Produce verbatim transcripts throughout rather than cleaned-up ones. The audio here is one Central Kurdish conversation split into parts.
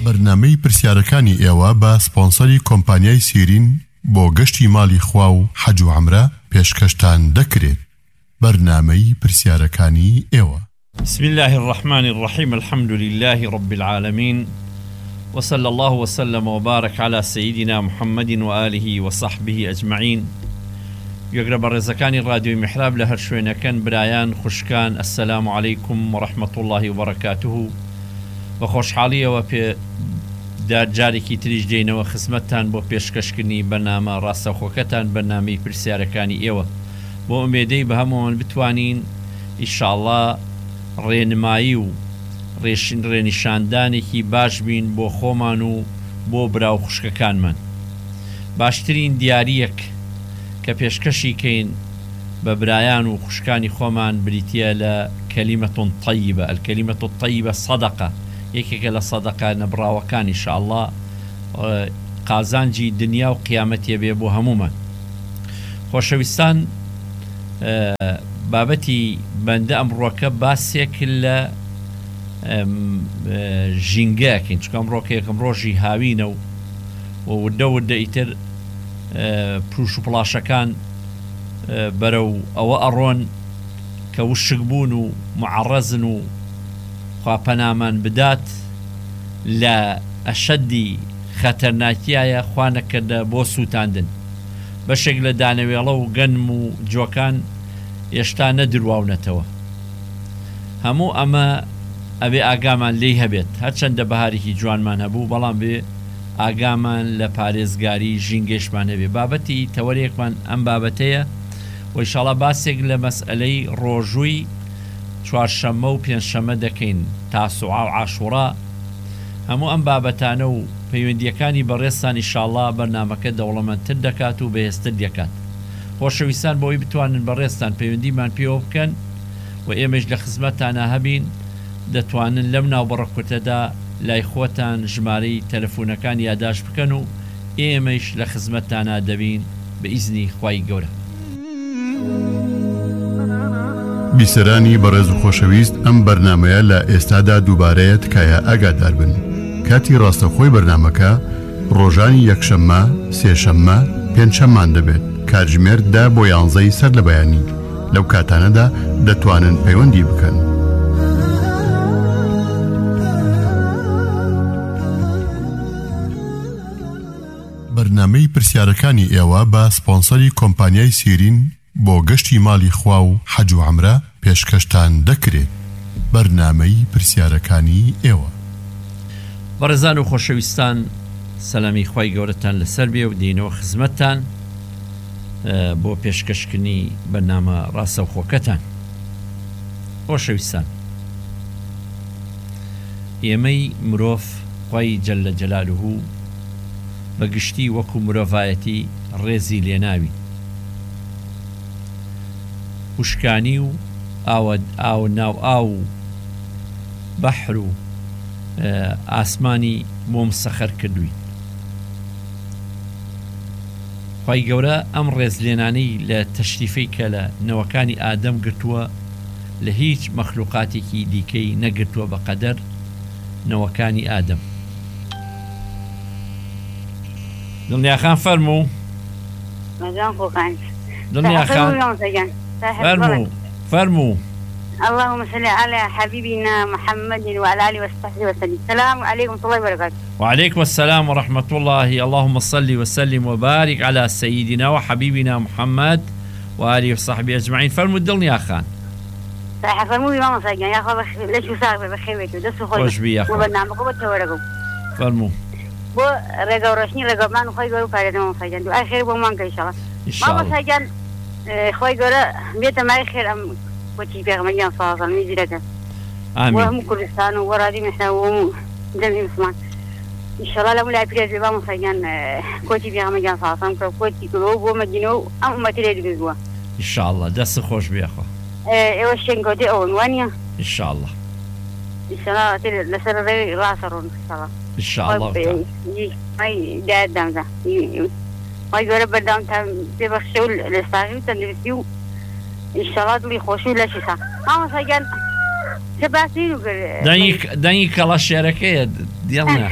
بەرنامەی پرسیارەکانی ئێوە بە سپۆنسەری کۆمپانیای سیرین بۆ گەشتی ماڵی خوا و حەج و عومرە پێشکەشتان دەکرێت. بەرنامەی پرسیارەکانی ئێوە. بسم الله الرحمن الرحيم الحمد لله رب العالمين وصلى الله وسلم وبارك على سيدنا محمد وآله وصحبه أجمعين. يقرب الرزقاني الراديو محراب لهر شوينة كان برايان خشكان السلام عليكم ورحمة الله وبركاته وخوش حالية وفي دار جارێکی تریش دێنەوە خزمەتتان بۆ پێشکەشکردنی بەرنامە ڕاستەوخۆکەتان بەرنامەی پرسیارەکانی ئێوە بۆ ئومێدەی بە هەمووان بتوانین ئینشاءڵڵا ڕێنمایی و ڕێشین ڕێنیشاندانێکی باش بین بۆ خۆمان و بۆ براو خوشکەکانمان. باشترین دیاریەک کە پێشکەشی کەین بە برایان و خوشکانی خۆمان بریتیە لە کەلیمەتون طەیبە. الکەلیمەتو طەیبە سەدەقە، یەکێکە لە سەدەقە نەبراوەکان ئینشاءڵڵا قازانجی دنیا و قیامەتیە بێ بۆ هەمومان. خۆشەویستان، بابەتی بەندە ئەمڕۆکە باسێک لە ژینگەکەین، چکە ئەمڕۆکەیەکەم ڕۆژی هاوینە و وردە وردە ئیتر پروش و پڵاشەکان بەرەو ئەوە ئەڕۆن کە وشک بوون و معەڕەزن و خواپەنامان بدات لە ئەشەدی خەتەرناکیایە خوا نەکەردە بۆ سووتاندن. بەشێک لە دانەوێڵە و گەنم و جۆکان ئێشتا نەدرواونەتەوە. هەموو ئەمە ئەبێ ئاگامان لێی هەبێت، هەرچەندە بەهارێکی جوانمان هەبوو بەڵام بێ ئاگامان لە پارێزگاری ژینگەشمان هەبێ. بابەتی تەوەرێکمان ئەم بابەتەیە و ئینشاڵڵا باسێک لە مەسئلەی ڕۆژووی چوارشەممە و پێنجشەممە دەکەین، تاسوعا و عاشوڕا. هەموو ئەم بابەتانە و پەیوەندیەکانی بەڕێستان ئینشاڵڵا بەرنامەکە دەوڵەمەندتر دەکات و بەهێزتر دەکات. خۆشەویستان، بۆی بتوانن بەڕێستان پەیوەندیمان پێوە بکەن و ئێمەش لە خزمەتانە هەبین، دەتوانن لەم ناوبەڕە کورتەدا لای خۆتان ژمارەی تەلەفۆنەکان یاداش بکەن و ئێمەش لە خزمەتانە دەبین بە ئیزنی خوای گەورە. بیسەرانی بەڕێز و خۆشەویست، ئەم بەرنامەیە لە ئێستادا دووبارەیە تکایە ئاگادار بن. کاتی ڕاستەخۆی بەرنامەکە ڕۆژانی یەکشەممە، سێشەممە، پێنجشەممان دەبێت. کاتژمێر دا بۆ یانزەی سەر لە بەیانی. لەو کاتانەدا دەتوانن پەیوەندی بکەن. بەرنامەی پرسیارەکانی ئێوە بە سپۆنسەری کۆمپانیای سیرین بۆ گەشتی ماڵی خوا و حەج و عومرە پێشکەشتان دەکرێت. بەرنامەی پرسیارەکانی ئێوە. بەڕێزان و خۆشەویستان، سەلامی خوای گەورەتان لەسەر بێ و دێنەوە خزمەتتان بۆ پێشکەشکردنی بەرنامە ڕاستەوخۆکەتان. خۆشەویستان، ئێمەی مرۆڤ خوای جەلە جەلالوهو بە گشتی وەکو مرۆڤایەتی ڕێزی لێناوی. وشکانی و ئاو ناو ئاو و بەحر و ئاسمانی بۆ مسەخەر کردووی. خوای گەورە ئەم ڕێزلێنانەی لە تەشریفەی کە لە نەوەکانی ئادەم گرتووە لە هیچ مەخلوقاتێکی دیکەی نەگرتووە بەقەدەر نەوەکانی ئادەم. دڵنیاخان فەرموو. دڵنیاخان فەرموو فەرموو. اللهم صل على حبيبنا محمد وعلى آله وصحبه وسلم. السلام عليكم ورحمة الله وبركاته. وعليكم السلام ورحمة الله. اللهم صل وسلم وبارك على سيدنا وحبيبنا محمد وآله وصحبه أجمعين. فرموا الدلني يا خان. صحيح، فرموا لي ماما صاحب يا أخوة ليش وصاحب بخير بيتو دسو خلص. خوش بي يا أخوة. وبرنامجكم بتورقوا. فرموا. بو رجع ورشني رجع ما نخوي جورو كارد ماما صاحب. دو آخر بو مانك إن شاء الله. إن شاء الله. ماما صاحب خوي جورو بيت ما آخر أم وتي بيغمجان صاصا ميزيرك. آمين. وهم كردستان وورادي محنا وهم جميع مسلمان. إن شاء الله لما لا يبرز بام صاحبان كوتي بيغمجان صاصا كوتي كلو بو مدينو أم ما تريد بيزوا. إن شاء الله دس خوش بي أخوة. إيه وشين كوتي أون وانيا. إن شاء الله. إن شاء الله تري لسر ذي راسرون إن شاء الله. إن شاء الله تعالى. أي داد دامزا. ما يقرب بدام تام تبخشوا الاستاذ وتندرسيو. إن شاء الله تلي خوشوا لا شيء. ما صاحبان سباسين وقر دني كلا شركة ديالنا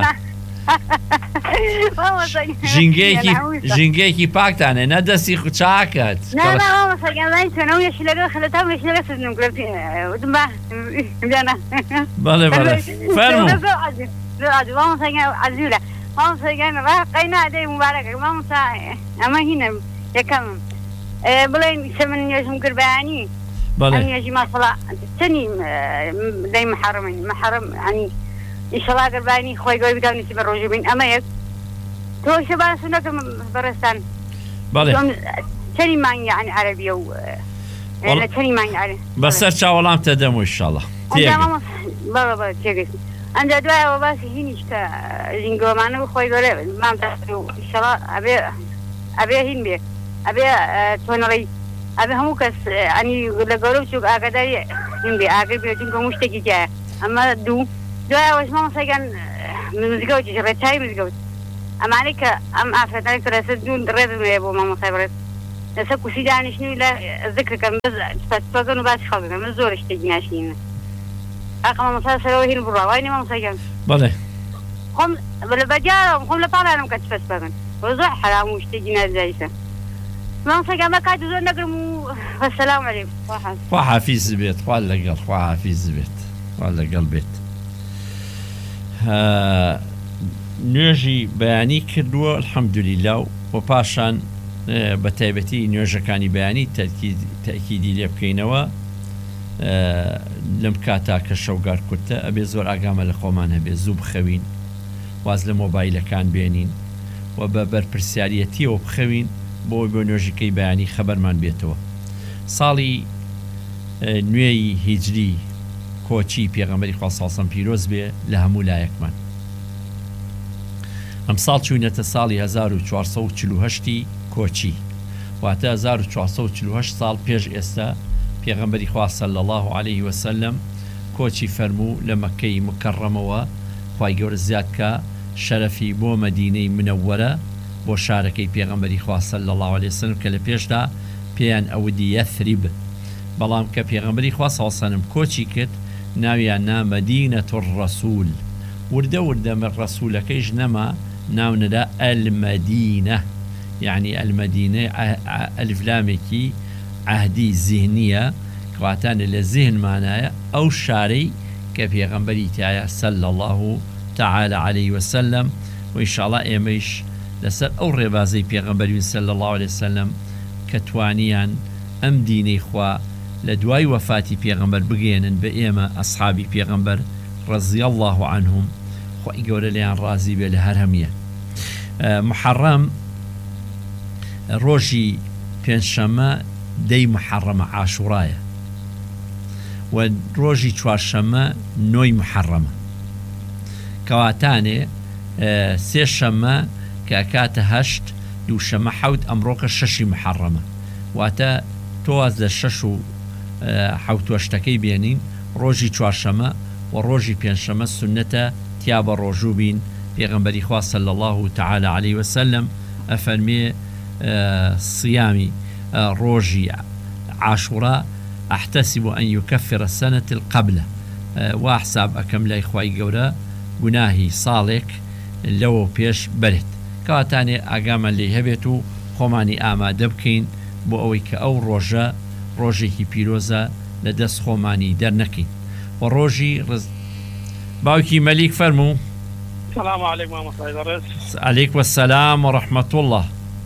ژینگەیەکی ژینگەیەکی پاکتانێ نەدەستی خوچاکات لا لا ماما سەگەڵای تۆنەوە شلەگە خلەتاو شلەگە سزنم گرفتم با بێنە بەڵێ بەڵێ فەرموو ماما سەگەن عەزیزە ماما سەگەن ڕاقەی نادەی مبارەکە ماما سا ئەمە هینە یەکەم بڵێن سەمن نوێژم کرد بەیانی ئەم نوێژی ماسەڵا چەنی دەی محەرەمین محەرەم عنی ئیشەڵا گەربانی خۆی گەوەی بداونیسی بە ڕۆژی بین ئەمە یەک تۆ شە باس نەکەم بەڕێستان چەنی مانگی یعنی عەرەبیە و لە چەنی مانگی عەرەبی بەسەر چاوەڵام تەدەم و ئینشاڵڵا بەڵێ بەڵێ تێگەیشت ئەنجا دوایەوە باسی هینیش کە ژینگەوەمانە و خۆی گەورە مام ئیشەڵا ئەبێ ئەبێ هین بێ ئەبێ تۆنەڕی ئەبێ هەموو کەس ئەنی لە گەورە بچووک ئاگاداری هین بێ ئاگر بێ چونکە هەموو شتێکی جایە ئەمە دوو دوایەوەش ماما سەگەن مزگەوتی ڕێچای مزگەوت ئەمانەی کە ئەم ئافرەتانی کە لەسەر دوون ڕێزمێ بۆ مامۆسای بڕێت لەسەر کوسی دانیشتنی لە ذکرکەم بەزن و باسی خەڵکەکە من زۆر شتێکی ناشینە ئاقا مامۆسا سەرەوە هین بڕوا وای نێ مامۆسایگەن بەڵێ خۆم لە بەجارەوە خۆم لە پاڵانم کە تفەس بکەن بۆ زۆر حرام و شتێکی ناجایزە مامۆسایگەن بە کاتی زۆر نەگرم و وەسەلام عەلەیکم خوا حافیز بێت خوا لەگەڵ خوا حافیز بێت خوا لەگەڵ بێت نوێژی بەیانی کردووە الحەمدولیلا و پاشان بە تایبەتی نوێژەکانی بەیانی تاکیدی لێ بکەینەوە لەم کاتا کە شەوگار کورتە ئەبێ زۆر ئاگامە لە خۆمان هەبێ زوو بخەوین واز لە مۆبایلەکان بێنین و بە بەرپرسیارەتیەوە بخەوین بۆی بۆ نوێژەکەی بەیانی خەبەرمان بێتەوە ساڵی نوێی هیجری کۆچی پێغەمبەری خوا ساسەم پیرۆز بێ لە هەموو لایەکمان ئەم ساڵ چوونەتە ساڵی هەزار و چوارسەد و چل و هەشتی کۆچی واتە هەزار و چوارسەد و چل و هەشت ساڵ پێش ئێستا پێغەمبەری خوا صلی الله عەلەیه وسلم کۆچی فەرموو لە مەککەی مکەڕەمەوە خوای گەورە زیاد کە شەرەفی بۆ مەدینەی منەوەرە بۆ شارەکەی پێغەمبەری خوا صلی الله عەلەیه وسلم کە لە پێشدا پێیان ئەودی یەثریب بەڵام کە پێغەمبەری خوا صلی الله عەلەیه وسلم کۆچی کرد ناویان نا مەدینەة الرەسوول وردە وردە ڕەسوولەکەیش نەما ناونەدا ئەلمەدینە یعنی ئەلمەدینە ئەلفلامێکی عهدی زیهنیە کەواتانە لە زیهنمانایە ئەو شارەی کە پێغەمبەری تایە صلی الله تعالی عەلەیه وسلم و ئینشاڵڵا ئێمەش لەسەر ئەو ڕێبازەی پێغەمبەری صلی الله عەلەیه وسلم کە توانیان ئەم دینەی خوا لە دوای وەفاتی پێغەمبەر بگێنن بە ئێمە ئەسحابی پێغەمبەر ڕەزی الله عنهم خوای گەورە لێیان ڕازی بێ لە هەر هەمیە محەڕەم ڕۆژی پێنجشەممە دەی محەڕەمە عاشوڕایە و ڕۆژی چوارشەممە نۆی محەڕەمە کەواتانێ سێشەممە کە کاتە هەشت دووشەمە حەوت ئەمڕۆکە شەشی محەڕەمە واتە تۆواز لە شەش و حوتوەشتەکەی بێنین ڕۆژی چوارشەمە و ڕۆژی پێنجشەمە سنەتە تیا بە ڕۆژوو بین پێغەمبەری خوا صلی الله تعالی عەلەیه وسلم ئەفەرمێ صیامی ڕۆژی عاشوڕا ئەحتەسیب ئەن یوکەفرە سەنەة القەبلە وا حساب ئەکەم لای خوای گەورە گوناهی ساڵێک لەوە پێش بەرێت کەواتانێ ئاگامان لێ هەبێت و خۆمانی ئامادە بکەین بۆ ئەوەی کە ئەو ڕۆژە ڕۆژێکی پیرۆزە لە دەست خۆمانی دەرنەکەین و ڕۆژی ڕز باوکی مەلیک فەرموو السلام عليكم ورحمة الله وبركاته. عليكم السلام ورحمة الله.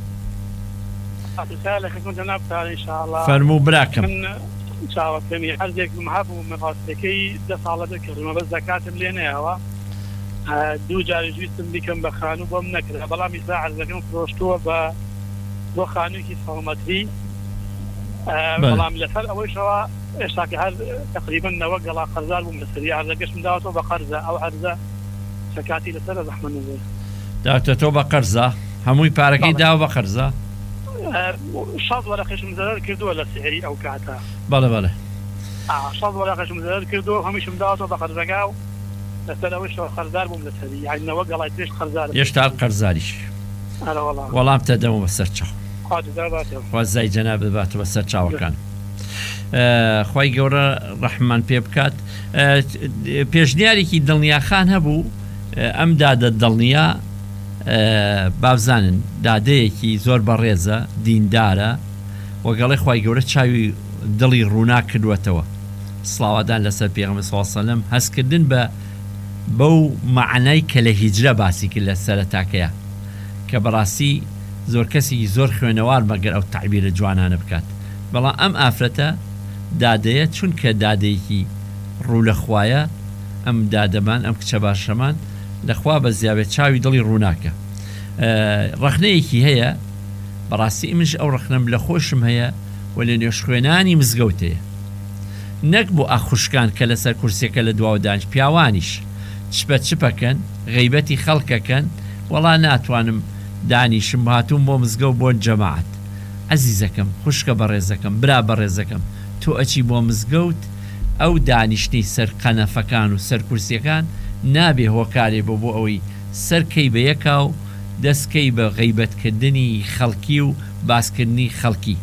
رسالة كنت نبتها إن شاء الله. فرمو براكم. من إن شاء الله كمية حرجك محب ومن قصدكي دفع على ذكر ما بس زكاة مليانة هوا. دو جاري جويستم بكم بخانو بمنكر بلا مساعد لكم فروشتوا ب بخانو كي صومتري. بلا ملفر أول شوا إشتاكي هذا تقريبا نوقع على قرزال ومسري على قش من دعوته بقرزة أو عرزة. شكاتي لسر زحمة نزول. دعوته تو بقرزة هموي باركي دعوة بقرزة. شاط ورقش مزدر كردو ولا سحري أو كعتا. بله بله. آه شاط ورقش مزدر كردو هميش مدعوته بقرزة جاو. لسر وش خرزار بوم لسري يعني نوقع على تريش خرزار. يشتغل قرزاريش. أنا والله. والله متدم وبسرتشو. قاعد دابته. وزي جناب باتو بسرتشو كان. خی گەورە ڕەحمان پێ بکات. پێشنیارێکی دڵنیاخان هەبوو ئەم دادە دڵنیا بابزانن دادەیەکی زۆر بەڕێزە دیندارە وەگەڵی خی گەورە چاوی دڵی ڕوونا کردوێتەوە سڵاوادان لەسەر پێغەمبەر صلی الله علیه و سلم هەستکردن بە بەو معنای کە لە هیجرە باسی کرد لە سەرەتاکەیە کە بەڕاستی زۆر کەسێکی زۆر خوێنەوار مەگەر ئەو تعبیرە جوانانە بکات. بەڵام ئەم ئافرەتە دادەیە چونکە دادەیەکی ڕوو لە خوایە ئەم دادەمان ئەم کچە باشەمان لەخوا بە زیابێت چاوی دڵی ڕووناکە. ڕەخنەیەکی هەیە بەڕاستی منش ئەو ڕەخنەم لە خۆشم هەیە و لە نوێش خوێنانی مزگەوتەیە نەک بۆ ئاخوشکان کە لەسەر کورسێکە لە دواوە دانیش پیاوانیش چپە چپەکەن غەیبەتی خەڵکەکەن وەڵا ناتوانم دانیشم هاتووم بۆ مزگەوت بۆ جەماعەت. عەزیزەکەم خوشکە بەڕێزەکەم برا بەڕێزەکەم تۆ ئەچی بۆ مزگەوت ئەو دانیشتنی سەر قەنەفەکان و سەر کورسیەکان نابێ هۆکارێ بۆ بۆ ئەوەی سەرکەی بە یەکا و دەستکەی بە غەیبەتکردنی خەڵکی و باسکردنی خەڵکی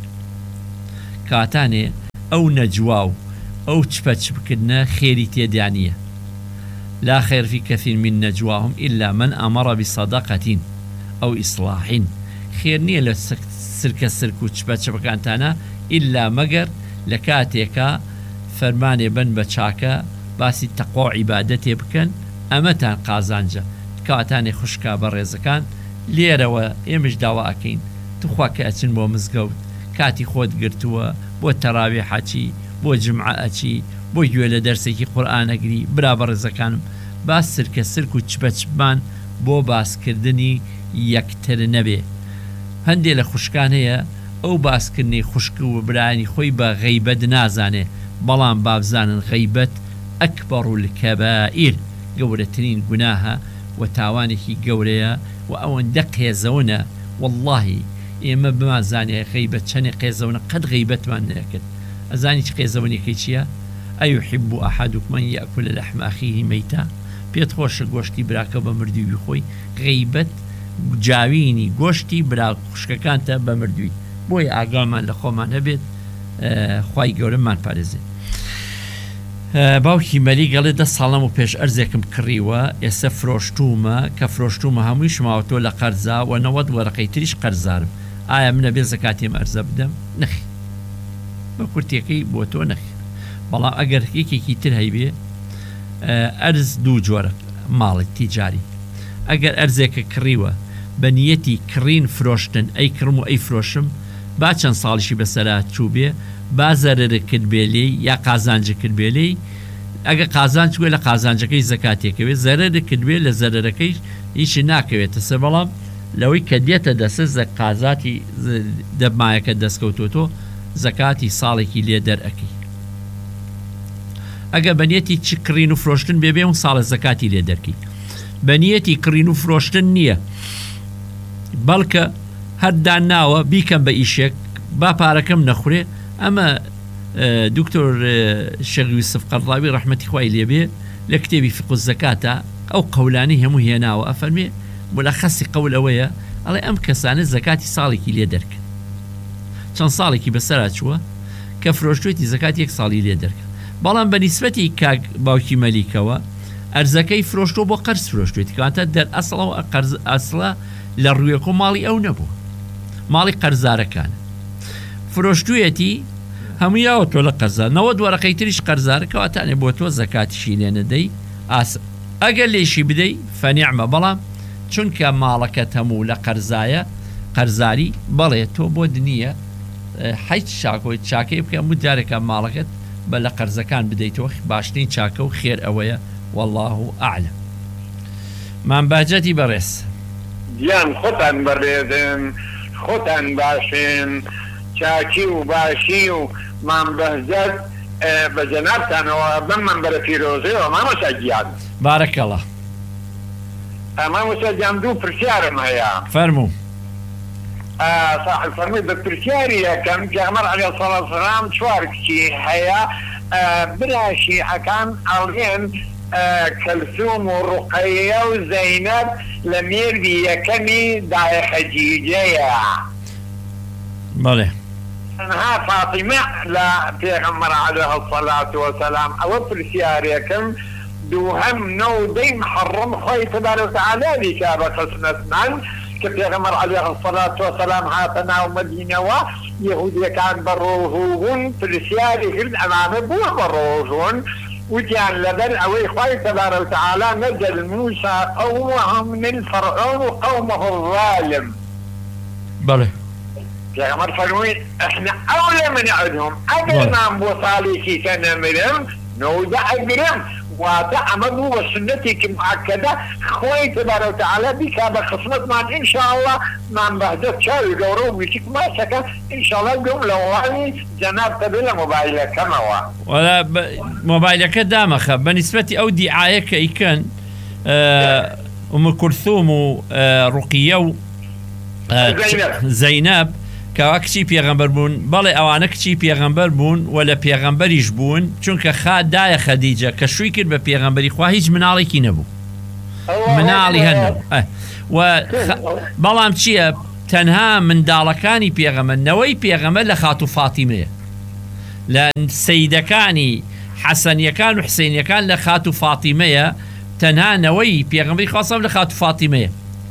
کاتانێ ئەو نەجوا و ئەو چپە چپکردنە خێری تێدانیە. لا خير في كثير من نجواهم إلا من أمر بصدقة أو إصلاح خير نية لسركة سركو چپە چپەکانتانە إلا مەگەر لە کاتێکە فەرمانێ بن بە چاکە باسی تەقوا و عیبادەتێ بکەن ئەمەتان قازانجە. کاتانێ خوشکا بەڕێزەکان لێرەوە ئێمەش داوا ئەکەین توخوا کە ئەچن بۆ مزگەوت کاتی خۆت گرتووە بۆ تەراوی حەچی بۆ جمعە ئەچی بۆ گوێ لە دەرسێکی قورئانەگری برا بەڕێزەکانم باس سرکە سرک و چپە چپمان بۆ باسکردنی یەکتر نەبێ. هەندێک لە خوشکان هەیە ئەو باسکردنی خوشک و برانی خۆی بە غەیبەت نازانێ بەڵام بابزانن غەیبەت ئەکبەڕ الکەبائیر گەورەترین گوناهە و تاوانێکی گەورەیە و ئەوەندە قێزەونە واللهی ئێمە بمازانێ غەیبەت چەندێک قێزەونە قەت غەیبەتمان نەکرد. ئەزانی چ قێزەونێکی چییە؟ ئەیحب ئەحەدوکم أن یأکل لحم ئەخیه مەیتا پێت خۆشە گۆشتی براکە بە مردووی خۆی. غەیبەت جاوینی گۆشتی برا خوشکەکانتە بە مردووی بۆی ئاگامان لە خۆمان هەبێت خوای گەورەمان پارێزێت. باوکی مەلی گەڵێ دە ساڵەم و پێش ئەرزێکم کڕیوە ئێستا فرۆشتومە کە فرۆشتومە هەمووی شماوەتۆ لە قەرزا و نەوەت وەرەقەی تریش قەرزارم ئایا منە بێ زەکاتیم ئەرزە بدەم؟ نەخی بە کورتێکەی بۆ تۆ نەخی. بەڵام ئەگەر یەکێکی تر هەیبێ ئەرز دوو جۆرە ماڵی تیجاری ئەگەر ئەرزێکە کڕیوە بە نیەتی کڕین فرۆشتن ئەی کڕم و ئەی فرۆشم با چەند ساڵیشی بەسەرا چوو بێ با زەرەرە کرد بێ لێی یا قازانجە کرد بێ لێی ئەگە قازانج بێ لە قازانجەکەی زەکاتێکەوێت زەرەرە کرد بێ لە زەرەرەکەی هیچی ناکەوێتە سەر بەڵام لەوەی کە دێتە دەسە زە قازاتی دەبمایەکە دەستکەوتۆتۆ زەکاتی ساڵێکی لێ دەرئەکەی. ئەگە بەنیەتی چ کڕین و فرۆشتن بێ بێ و ساڵە زەکاتی لێ دەرکی بەنیەتی کڕین و فرۆشتن نییە بەڵکە هەردان ناوە بیکەم بە ئیشێک با پارەکەم نەخورێ. ئەمە دکتۆر شێخ یوسف قەرڵاوی ڕەحمەتی خوای لێبێ لە کتێبی فقه الزەکاتە ئەو قەولانی هەموو هێناوە ئەفەرمێ مولەخەسی قەول ئەوەیە ئەڵێ ئەم کەسانە زەکاتی ساڵێکی لێ دەرکن چەند ساڵێکی بەسەرا چووە کە فرۆشتوێتی زەکات یەک ساڵی لێ دەرکە. بەڵام بە نیسبەتی کاک باوکی مەلیکەوە ئەرزەکەی فرۆشتۆ بۆ قەرز فرۆشتوێتی کاتە دەر ئەسڵەوە قەرز ئەسڵە لە ڕوویەکۆ ماڵی ئەو نەبوو ماڵی قەرزارەکانە فرۆشتوێتی هەموویاوە تۆ لە قەرزار نەوە دووەرەقەی تریش قەرزارەکەواتانێ بۆ تۆ زەکاتیشی لێ نەدەی ئاس ئەگەر لێشی بدەی فەنیعمە. بەڵام چونکە ماڵەکەت هەموو لە قەرزایە قەرزاری بەڵێ تۆ بۆ دنیە حیچ چاکۆی چاکەی بکە هەموو جارێکە ماڵەکەت بە لە قەرزەکان بدەیتەوە باشترین چاکە و خێر ئەوەیە والله ئەعلەم. مامباجەتی بەڕێز گیان خۆتان بەڕێزن خۆتان باشن چاکی و باشی و مامبەزەت بە جەنابتانەوە بم منبەرە پیرۆزەوە مامۆستا گیان بارەکەڵە. مامۆستا گیان دوو پرسیارم هەیە فەرموو. صاحب فەرمووی بە پرسیاری یەکەم پێغەمبەر عەلەیهی سەڵاتو وەسەلام چوار کچی هەیە برا شیعەکان ئەڵێن کەلسوم و ڕوقەیە و زەینەب لە مێردی یەکەمی دایە خەدیجەیە. بەڵێ تنها فاطمة لا بيغمر عليه الصلاة والسلام أو برسياريكم دوهم نو دي محرم خوي تبارك وتعالى لك بخصنة من كبيغمر عليه الصلاة والسلام هاتنا ومدينة ويهودية كان بروجون برسياريكم أمام بوه بروجون وكان لبن أوي خوي تبارك وتعالى نزل موسى قومهم من فرعون وقومه الظالم بله يا عمر فرمي احنا اولى من عندهم اقلنا بوصاليكي كان مرم نوزع مرم وتعمدوا وسنتك مؤكده خوي تبارك وتعالى بك بخصمت مان ان شاء الله ما بهدت شاي دورو بيشك ما سكا ان شاء الله قوم لواني جناب تبلا موبايلك كما هو ولا ب... موبايلك دامخه بالنسبه او دعايك اي كان آه ام كلثوم ورقيه آه زينب زينب کەوا کچی پێغەمبەر بوون بەڵێ ئەوانە کچی پێغەمبەر بوون و لە پێغەمبەریش بوون چونکە خادایە خەدیجە کە شووی کرد بە پێغەمبەری خوا هیچ مناڵێکی نەبوو مناڵی هەن و بەڵام چییە تەنها منداڵەکانی پێغەمبەرنەوەی پێغەمبەر لە خاتو فاتیمەیە لە سەیدەکانی حەسەنیەکان و حسینیەکان لە خاتو فاتیمەیە تەنها نەوەی پێغەمبەری خوا لە خاتو فاتیمەیە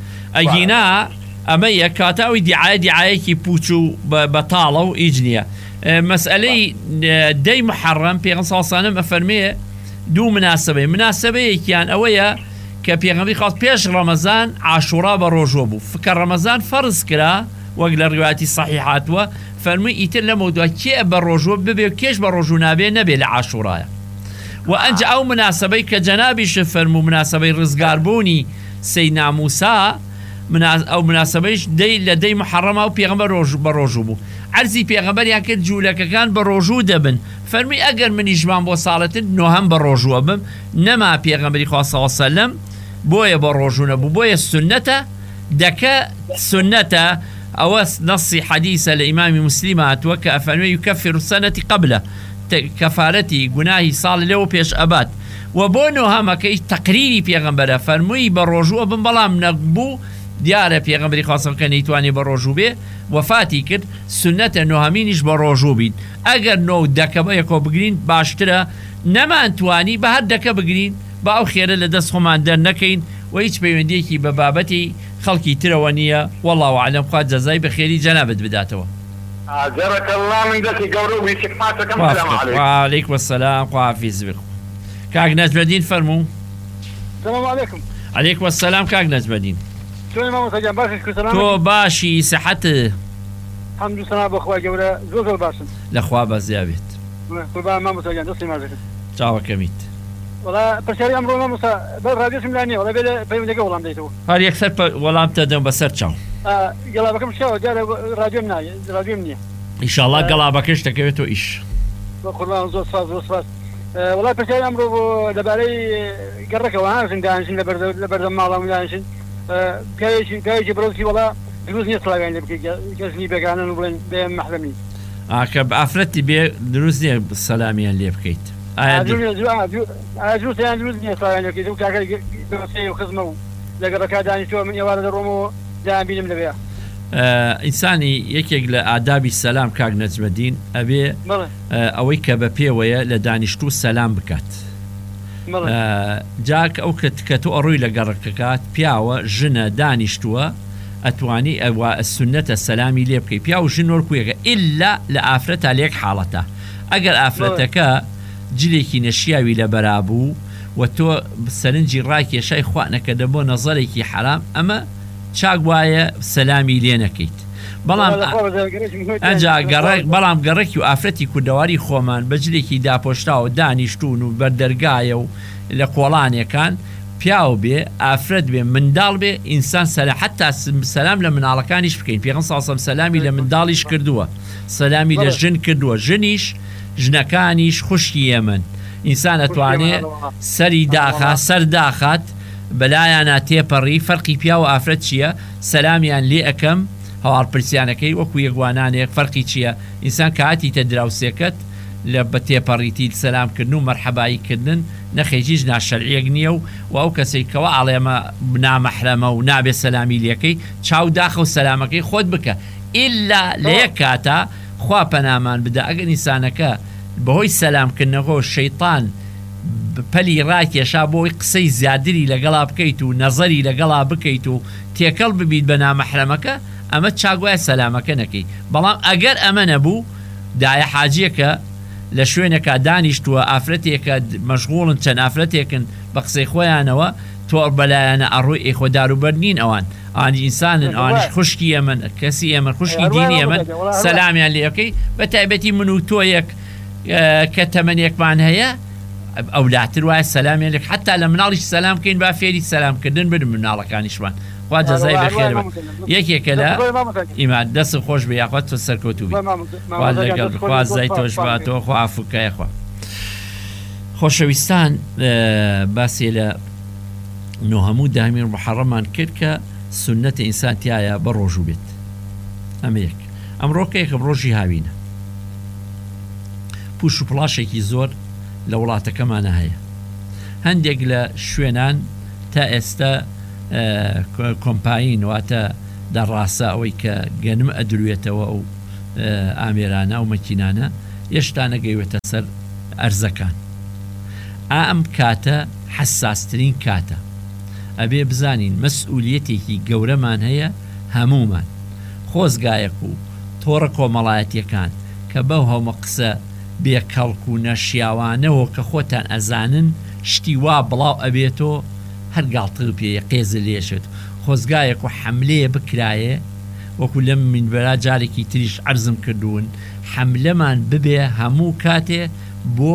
ئەگینا ئەمە یەک کاتاوی دیعاە دیعاەکی پوچ و بەتاڵە و ئیج نییە مەسئلەی دەی محەڕەم پێغەمبەر صلی الله علیه و سلم ئەفەرمێ دوو مناسبەی مناسبەیەکیان ئەوەیە کە پێغەمبەری خوا پێش ڕەمەزان عاشوڕا بە ڕۆژوە بوو فکە ڕەمەزان فەرز کرا وەک لە ڕیواەتی صحیح هاتووە فەرمووی ئیتر لەمە دوای کێ بە ڕۆژوە ببێ و کێش بە ڕۆژوو نابێ نەبێ لە عاشوڕایە و ئەنج ئەو مناسبەی کە جەنابیش فەرموو مناسبەی ڕزگاربوونی سەیدنا موسا ئەو مناسبەیش دەی لە دەی محەڕەما و پێغەمبەر بە ڕۆژوو بوو عەرزی پێغەمبەریان کرد جوولەکەکان بە ڕۆژوو دەبن فەرمی ئەگەر منیژمان بۆ ساڵەتن نۆهەم بە ڕۆژووە بم نەما پێغەمبەری خوا صلی الله علیه و سلم بۆیە بە ڕۆژوو نەبوو بۆیە سنەتە دەکە سنەتە ئەوە نەسی حەدیثە لە ئیمامی موسلیم هاتووە کە ئەفەرمێ یوکەفر سەنەتی قەبلە کەفارەتی گوناهی ساڵ لێوە پێش ئەبات و بۆ نۆهەمەکەی تەقریری پێغەمبەرە فەرمووی بە ڕۆژووە بم بەڵام نەبوو دیارە پێغەمبەری خواستم کە نەیتوانێ بە ڕۆژوو بێ وەفاتی کرد سنەتە نۆهەمینیش بە ڕۆژوو بین ئەگەر نۆ دەکە بە یەکۆ بگرین باشترە نەمانتوانی بە هەر دەکە بگرین بە ئەو خێرە لە دەست خۆمان دەرنەکەین و هیچ پەیوەندیەکی بە بابەتی خەڵکی ترەوە نییە وەڵڵاهو ئەعلەم خوا جەزای بەخێری جەنابەت بداتەوە جزاك الله من ذاتي قورو ويسكماتكم السلام عليكم وعليكم السلام وحافظ بكم كاك نجمدين فرمو السلام عليكم عليكم السلام كاك نجمدين شلون ماما سجان باشي شكو سلامك تو باشي صحته الحمد لله سلام بخوا جوله زوز باشن لخوا بزيابت قربان ماما سجان دسي مازك تشاو كميت والله برشاري امرو ماما سا بل راديو سملاني ولا بل بيوم دقه والله مديتو هل يكثر ولا امتدن بسر تشاو اه يلا بكم شو جا راديو مناي راديو مني ان شاء الله قلابكش تكويتو ايش قربان زوز فاز زوز فاز والله برشاري امرو دبالي قرك وانا سندانشن لبرد لبرد مالا مدانشن كايش كايش بروسي والله دروس نيصلا يعني بكي جزني بقانا نقول بين محرمين اه كب افرتي بي دروس ني بالسلامي اللي بكيت اه دروس يعني دروس نيصلا يعني كي دوك دروسي وخدمه لقرك داني تو من يوارد الرومو جان بينم لبيا آه ئینسانی یەکێک لە ئادابی سەلام کاک نەجمەدین ئەبێ ئەوەی کە بە پێوەیە لە دانیشتوو سەلام بکات جاک ئەو کە تۆ ئەڕووی لە گەڕەکەکات پیاوە ژنە دانیشتووە ئەتوانی ئەوە سنەتە سەلامی لێ بکەی پیا و ژن وەرکوویەکە ئللا لە ئافرەتە لێک حاڵەتە ئەگەر ئافرەتەکە جلێکی نەشیاوی لە بەرابوو و تۆ سەرنجی ڕاکێشای خوانەکە دەبۆ نەزەرێکی حرام ئەمە چاک وایە سەلامی لێ نەکەیت بەڵام ئەجا گەڕێک بەڵام گەڕێکی و ئافرەتی کوردەواری خۆمان بەجلێکی داپۆشتاوە دانیشتون و بەردەرگایە و لە کۆڵانیەکان پیاو بێ ئافرەت بێ منداڵ بێ ئینسان سەلا حتا سەلام لە مناڵەکانیش بکەین پێغەمبەر صلی الله علیه و سلم سەلامی لە منداڵیش کردووە سەلامی لە ژن کردووە ژنیش ژنەکانیش خوشکی ئێمن ئینسان ئەتوانێ سەری داخات سەر داخات بەلایانە تێپەڕی فەرقی پیا و ئافرەت چییە سەلامیان لێ ئەەکەم هەواڵ پرسیانەکەی وەکو یەکوانانێک فەرقی چییە ئینسان کاتی تە دراوسێکت لە بە تێپەڕیتی سەلامکردن و مەرحەباییکردن نەخێجیش ناشەرعیەک نییە و و ئەو کەسێک کەوە ئاڵێمە نامەحرەمە و نابێ سەلامی لێەکەی چاو داخە و سەلامەکەی خۆت بکە ئللا لە یەک کاتە خوا پەنامان بدا ئەگەر ئینسانەکە بەهۆی سەلامکردنەوە شەیطان پەلی ڕاکێشا بۆی قسەی زیادری لەگەڵا بکەیت و نەزەری لەگەڵا بکەیت و تێکەڵ ببیت بە نامەحرەمەکە ئەمە چاگوایە سەلامەکە نەکەی بەڵام ئەگەر ئەمە نەبوو دایە حاجیەکە لە شوێنێکا دانیشتووە ئافرەتێکە مەشغوڵن چەند ئافرەتێکن بە قسەی خۆیانەوە تۆ بەلایەنە ئەڕووی ئێخۆ داروبەر نین ئەوان ئانی ئینسانن ئەوانش خوشکی ئێمن کەسی ئێمە خوشکی دینی ئێمن سەلامیان لێەکەی بە تایبەتی من و تۆ یەک کە تەمەنێکمان هەیە ئەولاتر وایە سەلامیان لێک حتا لە مناڵیش سەلامکەین با فێری سەلامکردن برن مناڵەکانیشمان خوا جەزای بەخێر بە یەکێکە لە ئیمان دەست خۆش بە یاخوات تۆ سەرکەوتوبی خوا لەگەڵ خوا زای تۆش باتەوە خوا ئافوکایەخوا خۆشەویستان باسی لە نۆ هەموو دامیر محەڕەمان کرد کە سنەتی ئینسان تایە بە ڕۆژوو بێت ئەمە یەک ئەمڕۆکەیەکە ڕۆژی هاوینە پوش و پڵاشێکی زۆر لە وڵاتەکەمانە هەیە هەندێک لە شوێنان تا ئێستا کۆمپاین واتە دەڕاستە ئەوەی کە گەنم ئەدروێتەوە ئەو ئامێرانە و مەکینانە هێشتا نەگەیوێتە سەر ئەرزەکان ئەم کاتە حساسترین کاتە ئەبێ بزانین مەسئولیەتێکی گەورەمان هەیە هەمومان خۆزگایەک و تۆڕە کۆمەڵایەتیەکان کە بەو هەمە قسە بێکەڵک و نەشیاوانەوە کە خۆتان ئەزانن شتی وا بڵاو ئەبێتۆ هەرگاڵتر پێ قێز لێشت خۆزگایەک و حملەیە بکرایە وەکو لەم منبەرا جارێکی تریش عەرزم کردوون حملەمان ببێ هەموو کاتێ بۆ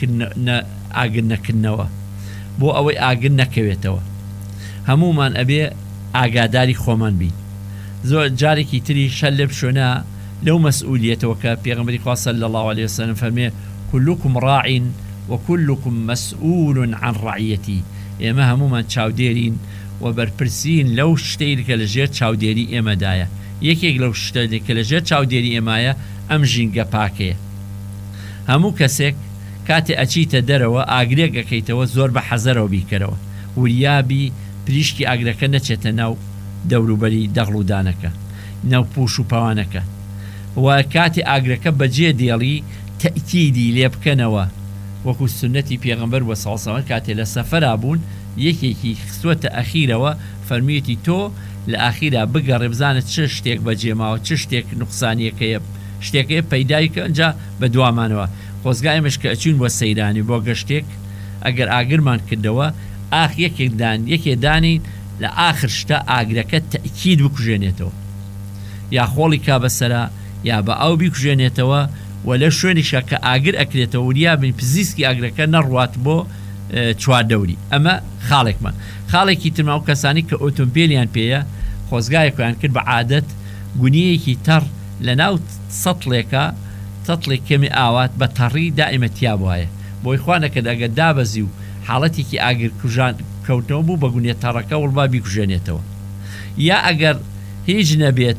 ئاگر نەکردنەوە بۆ ئەوەی ئاگر نەکەوێتەوە هەمومان ئەبێ ئاگاداری خۆمان بین زۆر جارێکی تری شەل لێ بشۆنا لەو مەسئولیەتەوە کە پێغەمبەری خوا صلی الله عليه وسلم فەرمێ كلكم راع وكلكم مسؤول عن رعيته ئێمە هەمومان چاودێرین و بەرپرسین لەو شتێکە لە ژێر چاودێری ئێمەدایە یەکێک لەو شتێکە لە ژێر چاودێری ئێمایە ئەم ژینگە پاکەیە هەموو کەسێک کاتێ ئەچیتە دەرەوە ئاگرێک ئەکەیتەوە زۆر بە حەزەرەوە بیکەرەوە وریابی پریشکی ئاگرەکە نەچێتە ناو دەوروبەری دەغڵودانەکە ناو پوش و پەوانەکە و کاتی ئاگرەکە بەجێ دێڵی تەئکیدی لێ بکەنەوە وەکو سنەتی پێغەمبەر وە سەڵسەڵ کاتێ لە سەفەرا بوون یەکێکی خستوەتە ئەخیرەوە فەرمیەتی تۆ لە ئاخیرا بگەڕێ بزانە چ شتێک بەجێماوە چ شتێک نوقسانیەکەیە شتێکەیە پەیدایکە ئەنجا بە دوامانەوە خۆزگای مشکە ئەچوون بۆ سەیرانی بۆ گەشتێک ئەگەر ئاگرمان کردەوە ئاخ یەکێکدان یەکێ دانی لە ئاخر شتە ئاگرەکە تەئکید بکوژێنێتەوە یا خۆڵی کا بەسەرا یا بە ئەو بیکوژێنێتەوە و لە شوێنیشە کە ئاگر ئەکرێتەوە وریابن پزیسکی ئاگرەکە نەڕوات بۆ چواردەوری ئەمە خاڵێکمان خاڵێکی ترما و کەسانی کە ئۆتۆمبیلیان پێیە خۆزگایەکیان کرد بە عادەت گونیەیەکی تەڕ لە ناو سەتڵێکە سەتڵێک کەمی ئاوات بە تەڕی دائیمەتیا وایە بۆی خوانەکە ئەگەر دابەزی و حاڵەتێکی ئاگر کوژان کەوتەوە بوو بە گونێ تەڕەکە وڵبا بیکوژێنێتەوە یا ئەگەر هیچ نەبێت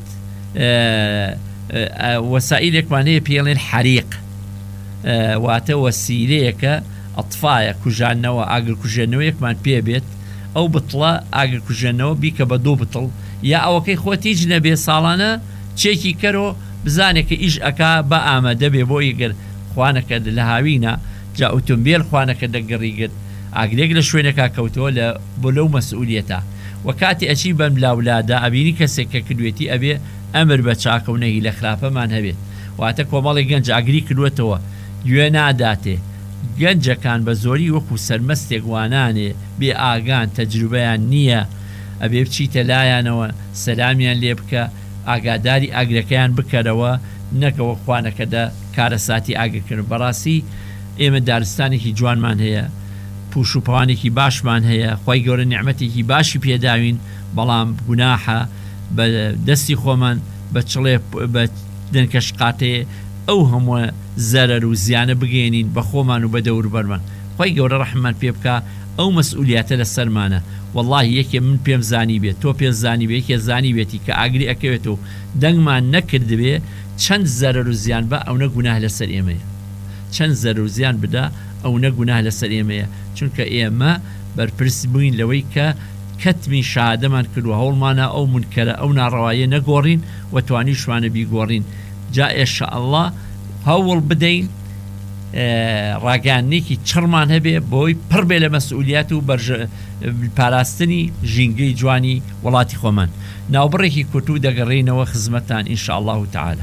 وەسائلێکمانەیە پێڵێن حەریق واتە وەسیلەیەکە ئەطفایە کوژانەوە ئاگر کوژێنەوەیەکمان پێ بێت ئەو بتڵە ئاگر کوژێنەوە بیکە بە دوو بتڵ یا ئەوەکەی خۆت هیچ نەبێ ساڵانە چێکی کەرۆ بزانێکە ئیش ئەکا بە ئامادە بێ بۆ یەگەر خوانەکە لە هاوینە جا ئۆتۆمبیل خوانەکە دەگەڕیگرت ئاگرێک لە شوێنەکە کەوتەوە لە بۆ لەو مەسئولیەتە و کاتی ئەچی بەم لاولادا ئەبینی کەسێک کە کردوێتی ئەبێ ئەمر بە چاکەونەهی لە خراپەمان هەبێت واتە کۆمەڵی گەنج ئاگری کردوێتەوە گوێ ناداتێ گەنجەکان بە زۆری وەکو سەرمەستێک وانانێ بێ ئاگان تەجروبەیان نییە ئەبێ بچیتە لایەنەوە سەلامیان لێ بکە ئاگاداری ئاگرەکەیان بکەرەوە نەکەوە خوانەکەدا کارە ساتی ئاگرکردن بەڕاستی ئێمە دارستانێکی جوانمان هەیە پوش و پەوانێکی باشمان هەیە خۆی گەورە نیعمەتێکی باشی پێداوین بەڵام گوناحە بە دەستی خۆمان بە چڵێ بە دەنکەش قاتەیە ئەو هەموو زەرەر و زیانە بگەێنین بە خۆمان و بە دەوروبەرمان خۆی گەورە ڕەحمان پێ بکە ئەو مەسئولیاتە لە سەرمانە واللهی یەکێ من پێم زانی بێت تۆ پێ زانی بێ یەکێ زانی بێتی کە ئاگری ئەکەوێت و دەنگمان نەکردبێ چەند زەرەر و زیان بە ئەو نەگوناه لەسەر ئێمەیە چەند زەرەر و زیان بدا ئەو نەگوناه لەسەر ئێمەیە چونکە ئێمە بەرپرس بووین لەوەی کە کەتمی شادەمان کردو هەوڵمانە ئەو منکەرە ئەو ناڕەوایە نەگۆڕین و توانی شوانە بیگۆڕین جا ئێشەئەڵڵا هەوڵ بدەین ڕاگەیاندنێکی چڕمان هەبێ بۆی پڕ بێ لە مەسئولیات و پاراستنی ژینگەی جوانی وڵاتی خۆمان. ناوبڕێکی کورتوو دەگەڕێنەوە خزمەتان ئینشاءالله تعالە.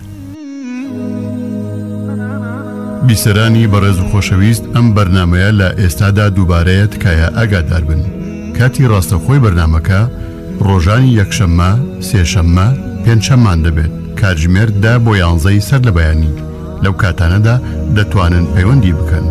بیسەرانی بەڕێز و خۆشەویست، ئەم بەرنمەیە لە ئێستادا دووبارەیە تکایە ئاگادار بن. کاتی ڕاستەخۆی بەرنمەکە ڕۆژانی یەکشەممە، سێشەممە، پێنجشەممان دەبێت. کاتژمێر دا بۆ یانزەی سەر لە بەیانی. لەو کاتانەدا دەتوانن پەیوەندی بکەن.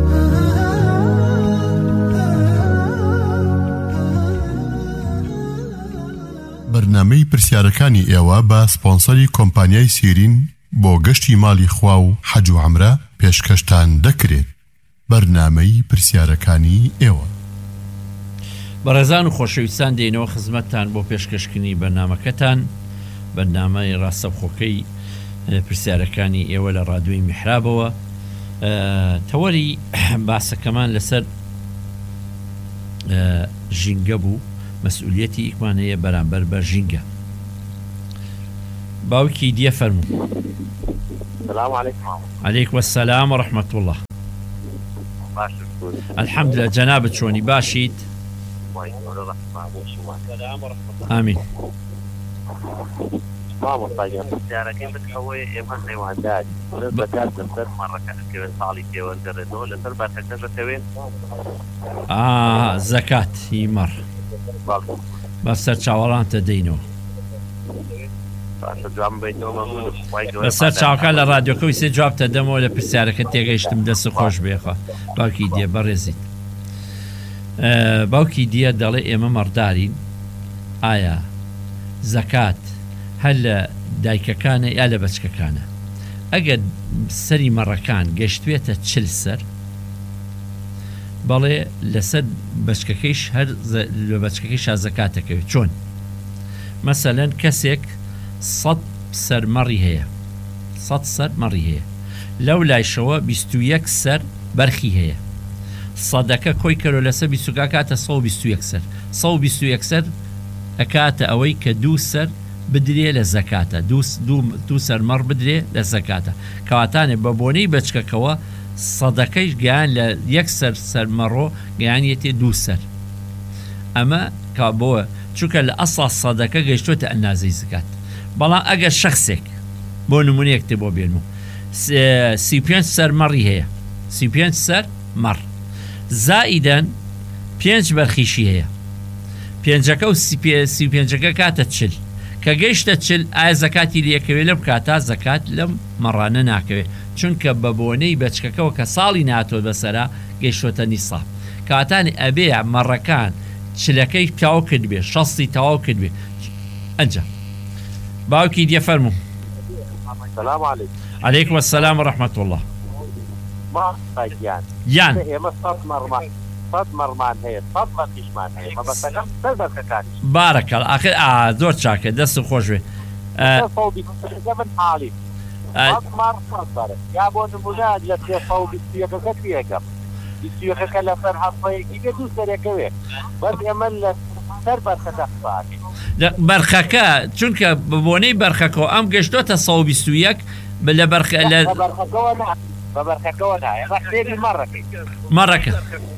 بەرنامەی پرسیارەکانی ئێوە بە سپۆنسەری کۆمپانیای سیرین بۆ گەشتی ماڵی خوا و حەج و عەمرە پێشکەشتان دەکرێت. بەرنامەی پرسیارەکانی ئێوە. بەڕێزان و خۆشەویستان، دێنەوە خزمەتتان بۆ پێشکەشکردنی بەرنامەکەتان، بەرنامەی ڕاستەوخۆکەی پرسیارەکانی ئێوە لە ڕادیۆی میحرابەوە. تەوەری باسەکەمان لەسەر ژینگە بوو، مەسئولیەتی ئیکمانەیە بەرامبەر بە ژینگە. باوکی دیە فەرموو. السلام عليكم. عليكم السلام ورحمة الله. الحمد لله. جنابت شوني باشيت؟ آمين. ما مطاقم سياركين بتحوي إيمان حيواندات ونسبتات نمتر مرة كوين صالي كوين جردو لسر باتحكتر كوين آه زكاة يمر بسر چاوالان تدينو بەسەر چاوکان لە ڕادیۆکەوی سێ جواب تەدەمەوە لە پرسیارەکە تێگەیشتم. دەست خۆش بێخە. باوکی دیە بەڕێزیت. باوکی دیە دەڵێ ئێمە مەڕدارین، ئایا زەکات هەر لە دایکەکانە یا لە بەچکەکانە؟ ئەگەر سەری مەڕەکان گەشتوێتە چل سەر، بەڵێ لەسەر بەچکەکەیش هەر لە بەچکەکەی شا زەکاتەکەوێت. چۆن؟ مەسەلەن کەسێک سەد سەر مەڕی هەیە، سەد سەر مەڕی هەیە، لەو لایشەوە بیست و یەک سەر بەرخی هەیە. سەدەکە کۆی کەرۆ لەسەر بیست و یەک کاتە سەد و بیست و یەک سەر. سەد و بیست و یەک سەر ئەکاتە ئەوەی کە دوو سەر بدرێ لە زەکاتە، دوو سەر مەڕ بدرێ لە زەکاتە. کەواتانێ بە بۆنەی بەچکەکەوە سەدەکەیش گەیان لە یەک سەر سەرمەڕۆ گەیانیەتێ دوو سەر. ئەمە کا بۆە چونکە لە ئەسڵ سەدەکە گەیشتوتە ئەندازەی زەکات. بەڵام ئەگەر شخصێک بۆ نمونەیەکتێ بۆ بێنم سی پێنج سەر مەڕی هەیە، سی پێنج سەر مەڕ زائیدەن پێنج بەرخیشی هەیە، پێنجەکە و سی پێنجەکە کاتە چل، کە گەیشتە چل ئایا زەکاتی لێکەوێت لەم کاتا؟ زەکات لەم مەڕانە ناکەوێت، چونکە بە بۆنەی بەچکەکەەوە کە ساڵی ناتۆ بەسەرا گەیشتۆتە نیساب. کاتانی ئەبێ مەڕەکان چلەکەی پیاو کرد بێ، شەستی تەواو کرد بێ. ئەنجا باوکی دیە فەرموو. السلام عليكم. عليكم السلام ورحمة الله. ما طاقيان يان ئێمە سەد مەڕمان سەد مەڕمان هەیە، سەد بەرخیشمان هەیە، مەبەستەکەم سەر بەرخەکانی. بارەکەڵ. ئاخر ئا زۆر چاکە، دەست خۆش بێ. من حاڵی مەڕ سەد بەرە، یا بۆ نمونە لە سێ سەد و بیست و یەکەکە توێکەم، بیست و یەکەکە لە سەر هەفتەیەکی بێ دوو سەرێکەوێ، بەس ئێمە لە سەر بەرخەکە قساکەین. بەرخەکە چونکە بۆنەی بەرخەکەەوە ئەم گەشتۆتە سەد و بیست و یەک لە بەرخەکەەوە بە بەرخەکەەوە نایە ڕێری مەڕەکەی مەڕەکە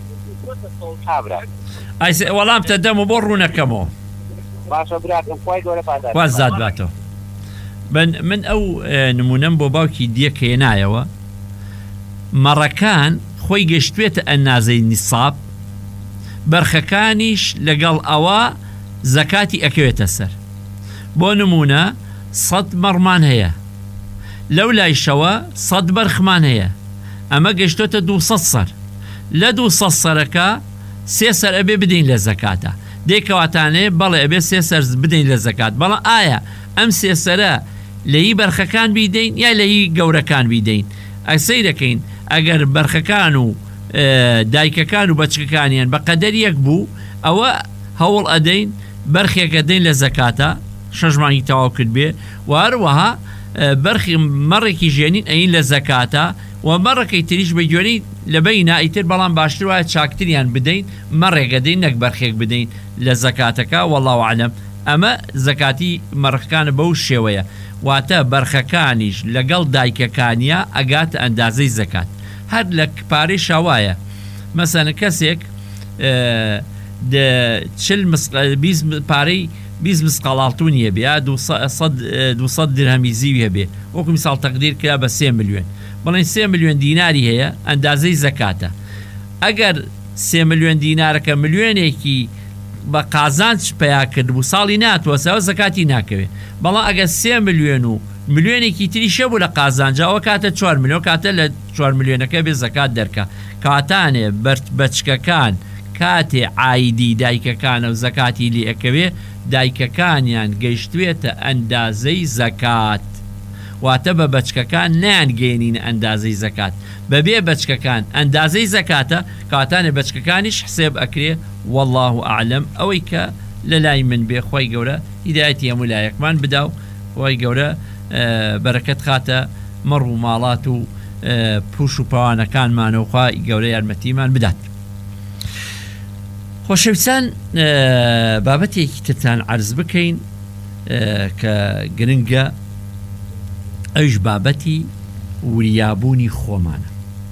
وەڵام تەدەم و بۆ ڕوونەکەمەوە. باشە براکەم، خۆی گەورە پادار واز زاد باتەوە. من ئەو نمونەم بۆ باوکی دیەکە هێنایەوە، مەڕەکان خۆی گەشتوێتە ئەندازەی نیساب، بەرخەکانیش لەگەڵ ئەوە زەکاتی ئەکەوێتە سەر. بۆ نمونە سەد مەڕمان هەیە، لەو لایشەوە سەد بەرخمان هەیە، ئەمە گەشتۆتە دووسەد سەر. لە دووسەد سەرەکە سێ سەر ئەبێ بدەین لە زەکاتە. دێکەواتانەیە بەڵێ ئەبێ سێ سەر بدەین لە زەکات. بەڵام ئایا ئەم سێ سەرە لەیی بەرخەکان بیدەین یا لەیی گەورەکان بیدەین؟ ئەسەی دەکەین ئەگەر بەرخەکان و دایکەکان و بەچکەکانیان بە قەدەر یەک بوو، ئەوە هەوڵ ئەدەین بەرخێکە دەین لە زەکاتە، شەژمانی تەواو کرد بێ، و هەروەها بەرخی مەڕێکی ژێنین ئەین لە زەکاتە، و مەڕەکەی تریش بە گوێنەی لەبەی نائیتر، بەڵام باشتر وایە چاکتریان بدەین، مەڕێکە دەین نەک بەرخێک بدەین لە زەکاتەکە. وەڵڵاهو ئەعلەم. ئەمە زەکاتی مەڕەکانە بەو شێوەیە. واتە بەرخەکانیش لەگەڵ دایکەکانیە ئەگات ئەندازەی زەکات هەر لە پارەی شاوایە مەسەن کەسێک پارەی بیست مسقاڵاڵتونیە بێ دووسەد درهەمی زیوی هەبێ وەکو میساڵ تەقدیر کرا بە سێ ملیۆن بەڵێن سێ ملیۆن دیناری هەیە ئەندازەی زەکاتە ئەگەر سێ ملیۆن دینارەکە ملیۆنێکی بە قازانج پیا کرد بوو ساڵی ناتوەسەوە زەکاتی ناکەوێ بەڵام ئەگەر سێ ملیۆن و ملیۆنێکی تری شەبوو لە قازانجاوە کاتە چوار ملیۆن کاتە لە چوار ملیۆنەکە بێ زەکات دەرکە کاتانێ بەچکەکان کاتێ ئایدی دایکەکانە و زەکاتی لێ ئەکەوێ دایکەکانیان گەیشتوێتە ئەندازەی زەکات واتە بە بەچکەکان نانگەێنین ئەندازەی زەکات بەبێ بەچکەکان ئەندازەی زەکاتە کاتانێ بەچکەکانیش حسێب ئەکرێ والله ئەعلەم ئەوەی کە لە لای من بێ خۆی گەورە هیدایەتی هەموو لایەکمان بدا و خۆی گەورە بەرەکەت خاتە مەڕ و ماڵات و پوش و پەوانەکانمانەوەخوا گەورە یارمەتیمان بدات. خۆشەویستان بابەتێکی ترتان عەرز بکەین کە گرنگە ئەوش بابەتی وریابوونی خۆمانە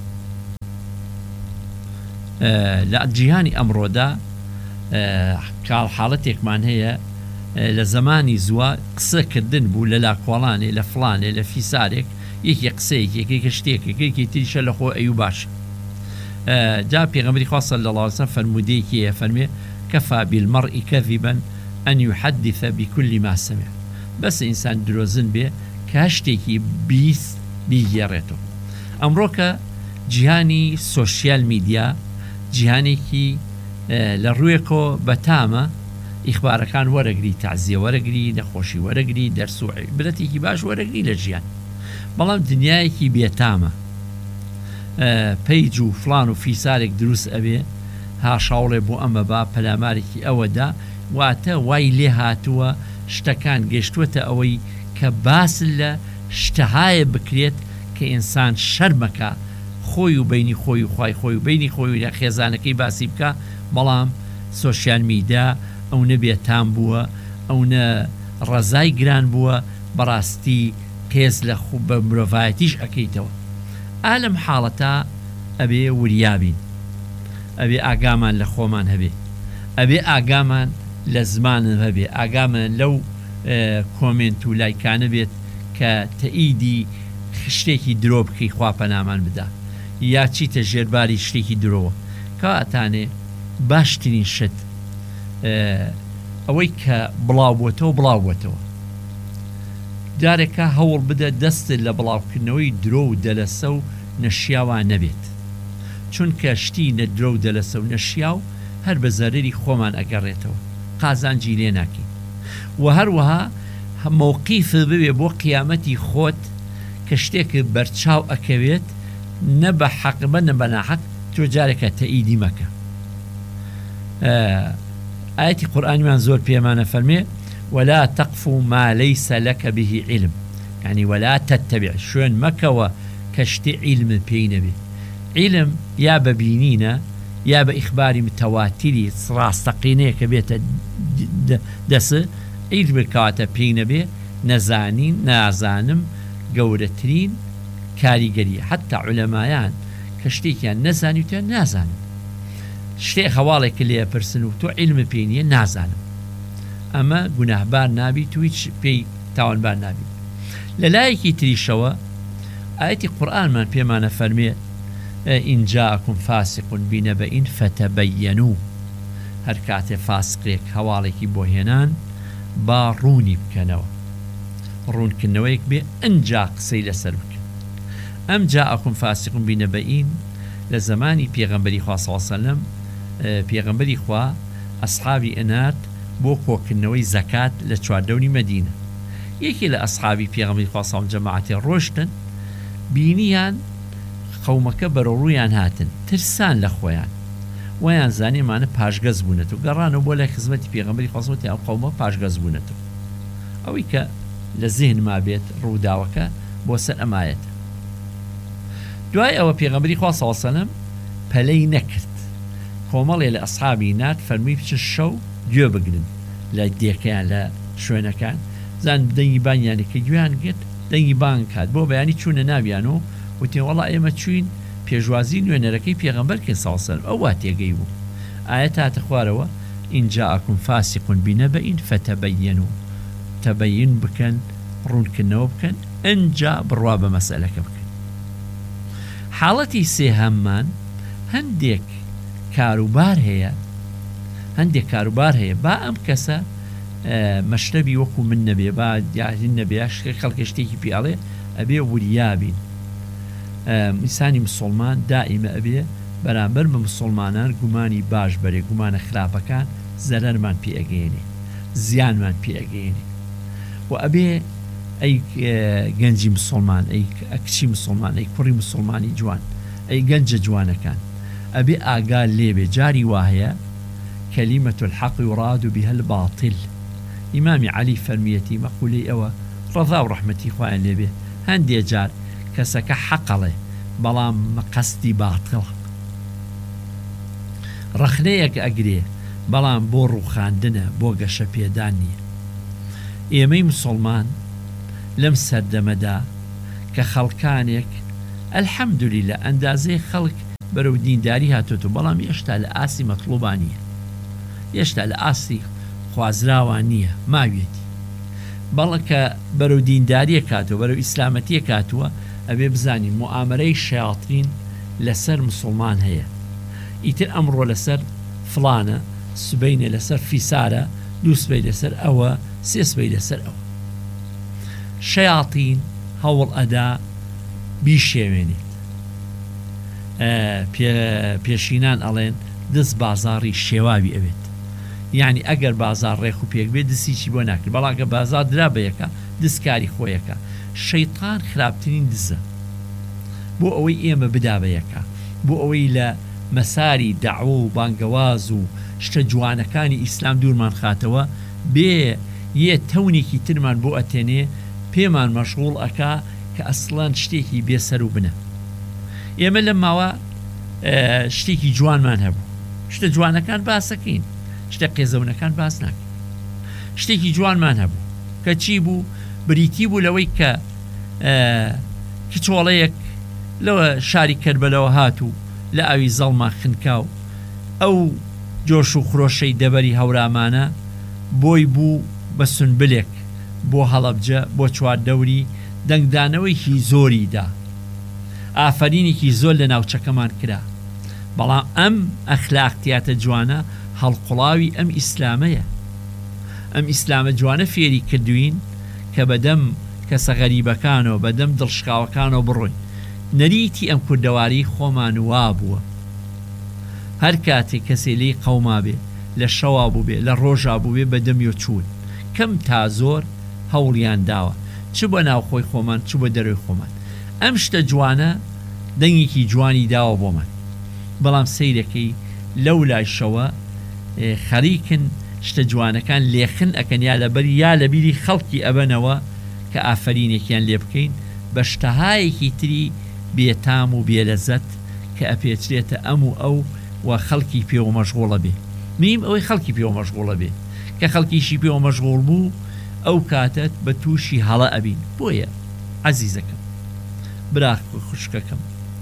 لە جیهانی ئەمڕۆدا کاڵ حاڵەتێکمان هەیە لە زمانی زووە قسەکردن بوو لە لاکۆڵانێ لە فڵانێ لە فیسارێک یەکی قسەیەک یەکێکە شتێکێکی تریشە لە خۆ ئەیوو باش جا پێغەمبەری خوا صلی الله علیه وسلم فرمودەیەکی فەرمێ کەفا بالمەرء کەذبا ئەن یحدث بكل ما سمع بەس ئینسان درۆزن بێ کە شتێکی بیست بیگێڕێتەوە. ئەمڕۆ کە جیهانی سۆشیال میدیا جیهانێکی لە ڕوویەکۆ بەتامە ئیخبارەکان وەرەگری تەعزیە وەرەگری نەخۆشی وەرەگری دەرسوعی برەتێکی باش وەرەگری لە ژیان بەڵام دنیایەکی بێتامە پەیج و فلان و فیسارێک دروست ئەبێ هاشاوڵێ بۆ ئەمە با پەلامارێکی ئەوەدا واتە وای لێ هاتووە شتەکان گەشتووەتە ئەوەی کە باس لە شتەهایە بکرێت کە ئینسان شەرمەکە خۆی و بینی خۆی و خوای خۆی و بینی خۆی و لە خێزانەکەی باسی بکە بەڵام سۆشیال میدیا ئەو نەبێتان بووە ئەو نە ڕەزای گران بووە بەڕاستی قێز لە خوب بە مرۆڤایەتیش ئەەکەیتەوە. ئالم حاڵەتە ئەبێ وریابین ئەبێ ئاگامان لە خۆمان هەبێ ئەبێ ئاگامان لە زمانن هەبێ ئاگامان لەو کۆمنت و لایکانە بێت کە تەئیدی شتێکی درۆ بکەی خواپەنامان بدا یا چیتە ژێرباری شتێکی درۆوە کەواتانێ باشترین شت ئەوەی کە بڵاو بووەتەوە بڵاو بووەتەوە جارێکە هەوڵ بدە دەستت لە بڵاوکردنەوەی درۆ و دەلەسە و نەشیاوان نەبێت چونکە شتی نەدرۆ و دەلەسە و نەشیاو هەر بە زەرری خۆمان ئەگەڕێتەوە قازانجی لێ ناکەین و هەروەها مۆقیف ببێ بۆ قیامەتی خۆت کە شتێک بەرچاو ئەکەوێت نە بە حەق بە نە بە ناحەق تۆ جارێکە تەئیدی مەکە. ئاەتی قورئانیمان زۆر پێمانە فەرمێ ولا تقف ما ليس لك به علم يعني ولا تتبع شوێن مەکەوە کە شتێ علم پێی نەبێ علم یا بە بینینە یا بە ئیخباری متەواتری ڕاستەقینەیە کە بێتە دەس علم بکاتە پێی نەبێ نەزانین نازانم گەورەترین کاریگەریە حتا عولەمایان کە شتێکیان نەزانیوتیان نازانم شتێک هەواڵێک لێ پرسن و تۆ علم پێی نییە نازانم ئەمە گوناهبار نابی تو هیچ پێی تاوانبار نابی. لە لایەکی تریشەوە ئاەتی قورئانمان پێمانە فەرمێ ئین جاءکم فاسق بنەبەئین فتەبەیەنوا هەر کاتێ فاسقێک هەواڵێکی بۆ هێنان با ڕوونی بکەنەوە ڕوونکردنەوەیەک بێ ئەنجا قسەی لەسەر بکەن. ئەم جاءکم فاسق بنەبەئین لە زمانی پێغەمبەری خوا صلی الله علیه و سەلەم پێغەمبەری خوا ئەسحابی ئەنارد بۆ کۆکردنەوەی زەکات لە چواردەوری مەدینە. یەکی لە ئەسحابی پێغەمبەری خوا صلی الله علیه و سەلەم جەماعەتێ ڕۆشتن بینیان قەومەکە بەرەڕوویان هاتن ترسان لە خۆیان ویان زانیمانە پاشگەز بوونەت و گەڕانەوە بۆ لای خزمەتی پێغەمبەری خوا صلی الله علیه و سەلەم قەومە پاشگەز بوونەتەوە. ئەوەی کە لە زێهن ما بێت ڕووداوەکە بۆ سەر ئەمایەتە. دوای ئەوە پێغەمبەری خوا صلی الله علیه و سەلەم پەلەی نەکرد کۆمەڵێ لە ئەسحابی نات فەرمووی بچن شەو گوێ بگرن لە دێکەیان لە شوێنەکان زان دەنگی بانیانێ کە گویان گرت دەنگی بان کات بۆ بەیانی چوونە ناویان و وتێ وەڵا ئێمە چوین پێشوازی نوێنەرەکەی پێغەمبەر کە ساڵسەر ئەو وا تێگەی بوو ئایا تاتە خوارەوە ئین جاءکم فاسقون بنەبەئین فتەبەینوا تەبەین بکەن ڕوونکردنەوە بکەن ئەنجا بڕوا بە مەسەلەکە بکەن. حاڵەتی سێهەممان هەندێک کاروبار هەیە هەندێک کاروبار هەیە با ئەم کەسە مەشرەبی وەکو من نەبێ با یاهین نەبێ خەڵک شتێکی پیاڵێ ئەبێ وریابین. ئینسانی مسلمان دائیمە ئەبێ بەرامبەر بە مسلمانان گومانی باش بەرێ گومانە خراپەکان زەرەرمان پێئەگەێنێ زیانمان پێئەگەێنێ و ئەبێ ئەی گەنجی مسلمان ئەی کچی مسلمان ئەی کوڕی مسلمانی جوان ئەی گەنجە جوانەکان ئەبێ ئاگا لێبێ جاری وایە کەلیمەت الحەق یوراد بها الباطل. ئیمامی عەلی فەرمیەتی مەقولەی ئەوە ڕەضا و ڕەحمەتی خوایان لێبێ هەندێک جار کەسەکە حەقەڵێ بەڵام قەسدی باتڵ ڕەخنەیەک ئەگرێ بەڵام بۆ ڕووخاندنە بۆ گەشە پێدان نییە. ئێمەی مسلمان لەم سەردەمەدا کە خەڵکانێک ئەلحەمدولیلە ئەندازەی خەڵک بەرەو دینداری هاتوتو بەڵام هێشتا لە ئاسی مەطلوبانیە هێشتا لە ئاسی خوازراوان نییە ماوێتی بەڵە کە بەرەو دینداریە کاتوە بەرەو ئیسلامەتیە کاتووە ئەبێ بزانین موعامەرەی شەیاطین لەسەر مسلمان هەیە. ئیتر ئەمڕۆ لەسەر فلانە سبەینە لەسەر فیسارە دوو سبەی لەسەر ئەوە سێ سبەی لەسەر ئەوە. شەیاطین هەوڵ ئەدا بیشێوێنێت پێشینان ئەڵێن دەست بازاڕی شێواوی ئەوێت یعنی ئەگەر بازار ڕێخ و پێک بێت دەستیی بۆ ناکرد بەڵاگە بازار درا بەیەکە دەستکاری خۆیەکە. شەیطان خراپترین دزە بۆ ئەوەی ئێمە بدا بەیەکە بۆ ئەوەی لە مەساری داعوە و بانگەواز و شتە جوانەکانی ئیسلام دوورمان خاتەوە بێ یە تەونێکی ترمان بۆ ئەتێنێ پێمان مەشغوڵ ئەکا کە ئەسڵان شتێکی بێسەر و بنە. ئێمە لە ماوە شتێکی جوانمان هەبوو شتە جوانەکان باسەکەین شتە قێزەونەکان باس ناکەین. شتێکی جوانمان هەبوو کە چی بوو بریتی بوو لەوەی کە کچۆڵەیەک لەوە شاری کەربەلەوە هاتوو لە ئاوی زەڵما خنکاو ئەو جۆش و خرۆشەی دەبەری هەورامانە بۆی بوو بە سونبلێک بۆ هەڵەبجە بۆ چواردەوری دەنگدانەوەیکی زۆریدا ئافرینێکی زۆر لە ناوچەکەمان کرا بەڵام ئەم ئەخلاقتیاتە جوانە هەڵقوڵاوی ئەم ئیسلامەیە. ئەم ئیسلامە جوانە فێری کردوین کە بەدەم کەسە غەریبەکانەوە بەدەم دڵشقاوەکانەوە بڕۆین. نەریتی ئەم کوردەواری خۆمان وا بووە هەر کاتێک کەسێ لێی قەوما بێ لە شەوا بوو بێ لە ڕۆژا بوو بێ بەدەمی و چوون کەم تا زۆر هەوڵیان داوە چ بۆ ناوخۆی خۆمان چ بۆ دەروی خۆمان. ئەم شتە جوانە دەنگێکی جوانی داوە بۆمان بەڵام سەیرەکەی لەو لای شەوە خەریکن شتە جوانەکان لێخن ئەکەن یا لەبەری یا لە بیری خەڵکی ئەبەنەوە کە ئافرینێکیان لێ بکەین بە شتەهایەکی تری بێتام و بێلەزەت کە ئەپێچرێتە ئەم و ئەو و خەڵکی پێوە مەشغوڵە بێ. میم ئەوەی خەڵکی پێوە مەشغوڵە بێ کە خەڵکیشی پێوە مەشغوڵ بوو ئەو کاتت بە تووشی هەڵە ئەبین. بۆیە عەزیزەکەم براک خوشکەکەم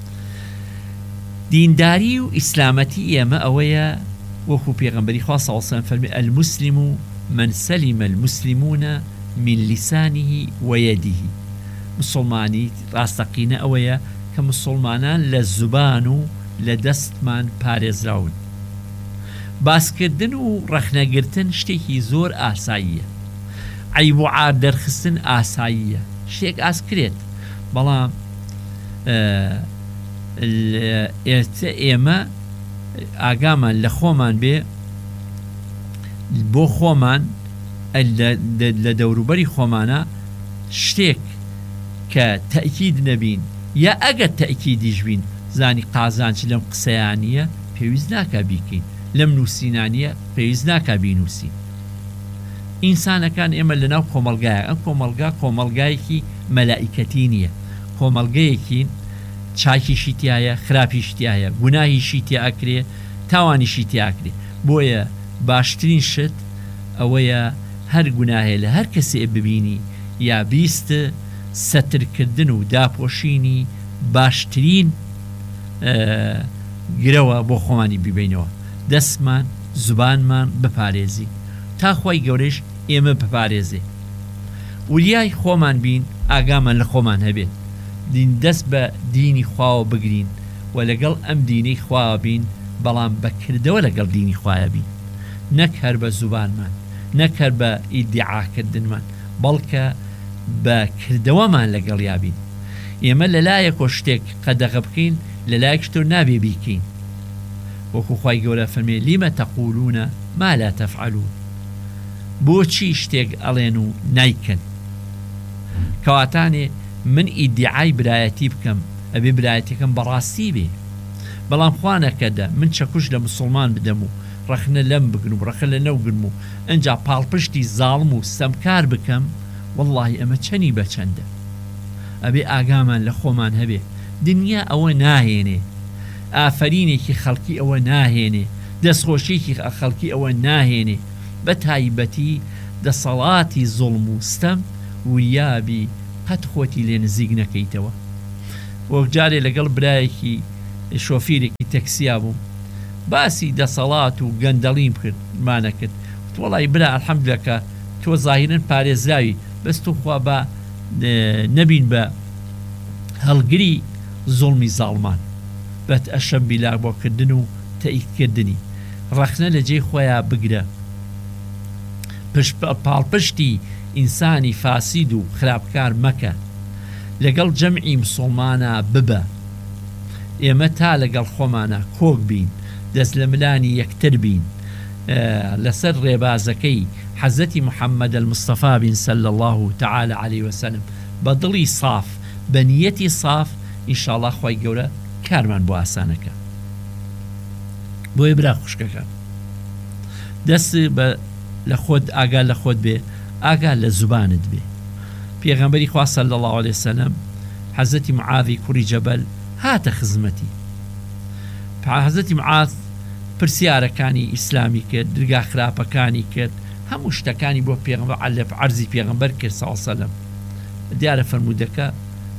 دینداری و ئیسلامەتی ئێمە ئەوەیە وەکو پێغەمبەری خوا صلی الله علیه و سلم فەرمی المسلم من سلم المسلمون من لسانه ويده. مسلمانی ڕاستەقینە ئەوەیە کە مسلمانان لە زوبان و لە دەستمان پارێزراون. باسکردن و ڕەخنەگرتن شتێکی زۆر ئاساییە عیب و عار دەرخستن ئاساییە شتێک ئاسکرێت بەڵام ئێمە ئاگامان لە خۆمان بێ بۆ خۆمان لە دەوروبەری خۆمانە شتێک کە تەئکید نەبین یا ئەگەر تەئکیدیش بین زانی قازانچ لەم قسەیانیە پێویست ناکە بیکەین لەم نووسینانیە پێویست ناکە بینووسین. ئینسانەکان ئێمە لەناو کۆمەلگایە ئەم کۆمەلگا کۆمەلگایەکی مەلائیکەتی نییە کۆمەلگەیەکین چاکیشی تایە خراپیشی تایە گوناهیشی تیاکرێ تاوانیشی تیاکرێ. بۆیە باشترین شت ئەوەیە هەر گوناهێ لە هەر کەسێ ببینی یا بیستە سەترکردن و داپۆشینی باشترین گرەوە بۆ خۆمانی ببینەوە دەستمان زوبانمان بپارێزی تا خۆی گەورەش ئێمە بپارێزێ وریای خۆمان بین ئاگامان لە خۆمان هەبێت دین دەست بە دینی خواوە بگرین و لەگەڵ ئەم دینەی خواوە بین بەڵام بەکردەوە لەگەڵ دینی خوایە بین نەک هەر بە زوبانمان نەک هەر بە ئیدعاکردنمان بەڵکە بە کردەوەمان لەگەڵ یابین ئێمە لەلایەکۆ شتێک قەدەغە بکەین لەلایەکشتۆ نابێ بیکەین وەکو خوای گەورە فەرمێ لیمە تەقولونە ما لا تەفعەلون بۆچی شتێک ئەڵێن و نایکەن کەواتانێ من ئیدعای برایەتی بکەم ئەبێ برایەتەکەم بەڕاستی بێ بەڵام خوا نەکەدە من چەکوش لە موسڵمان بدەم و ڕەخنە لەم بگرم و ڕەخە لە نەو گرم و ئەنجا پاڵپشتی زاڵم و سەمکار بکەم واللهی ئەمە چەنی بەچەندە ئەبێ ئاگامان لە خۆمان هەبێ دنیا ئەوە ناهێنێ ئافرینێکی خەڵکی ئەوە ناهێنێ دەستخۆشیێکی خەڵکی ئەوە ناهێنێ بە تایبەتی دەسەڵاتی زوڵم و ستەم وریابی قەت خۆتی لێ نزیک نەکەیتەوە وەک جارێ لەگەڵ برایەکی شۆفیرێکی تەکسیا بووم باسی دەسەڵات و گەندەڵیم کرد مانەکرد وەڵی برا ئەلحەمدولەکە تۆ زاهیرن پارێزراوی بەس تۆ خوا بە نەبین بە هەڵگری زوڵمی زاڵمان بەت ئەشەم بیلا بۆکردن و تەئیدکردنی ڕەخنە لە جێی خۆیان بگرە پاڵپشتی ئینسانی فاسید و خراپکار مەکە لەگەڵ جەمعی مسڵمانە ببە ئێمە تا لەگەڵ خۆمانە کۆک بین دەست لە ملانی یەکتر بین لەسەر ڕێبازەکەی حەزەتی محەممەد المستەفا بین سەل الله تعالى عليه وسلم بە دڵی صاف بە نیەتی صاف ئینشاءڵڵا خۆی گەورە کارمان بۆ ئاسانەکە بۆیە برا خوشکەکە دەست بە لە خۆت ئاگا لە خۆت بێ ئاگا لە زوبانت بێ پێغەمبەری خوا سەلی الله علیه وسلم حەزەتی معاذی کوڕی جەبەل هاتە خزمەتی حەزەتی معاذ پرسیارەکانی ئیسلامی کرد درگا خراپەکانی کرد هەموو شتەکانی بۆ پێغەمبەر عەلەف عەرزی پێغەمبەر کرد سەڵ سەلەم دیارە فەرموودەکە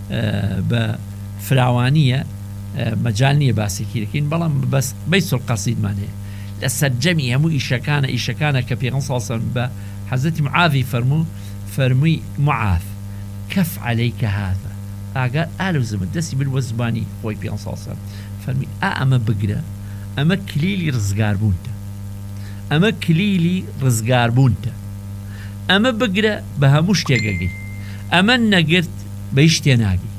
بە فراوانیە مەجال نییە باسێکی دەکەین بەڵام بەس بەیسڵ قەسیدمان هەیە لە سەرجەمی هەموو ئیشەکانە ئیشەکانە کە پێغەمبەر سەڵ سەلەم بە حەزەتی معاذی فەرموو فەرمووی معاذ کەف عەلەیکە هذا ئاگا ئالو زمن دەستی بر وە زبانی خۆی پێغەمبەر سەڵ سەلەم فەرمی ئا ئەمە بگرە ئەمە کلیلی ڕزگاربوونتە ئەمە کلیلی ڕزگاربوونتە ئەمە بگرە بە هەموو شتێکەگەی ئەمە نەگرت بە هیچ شتێ ناگەی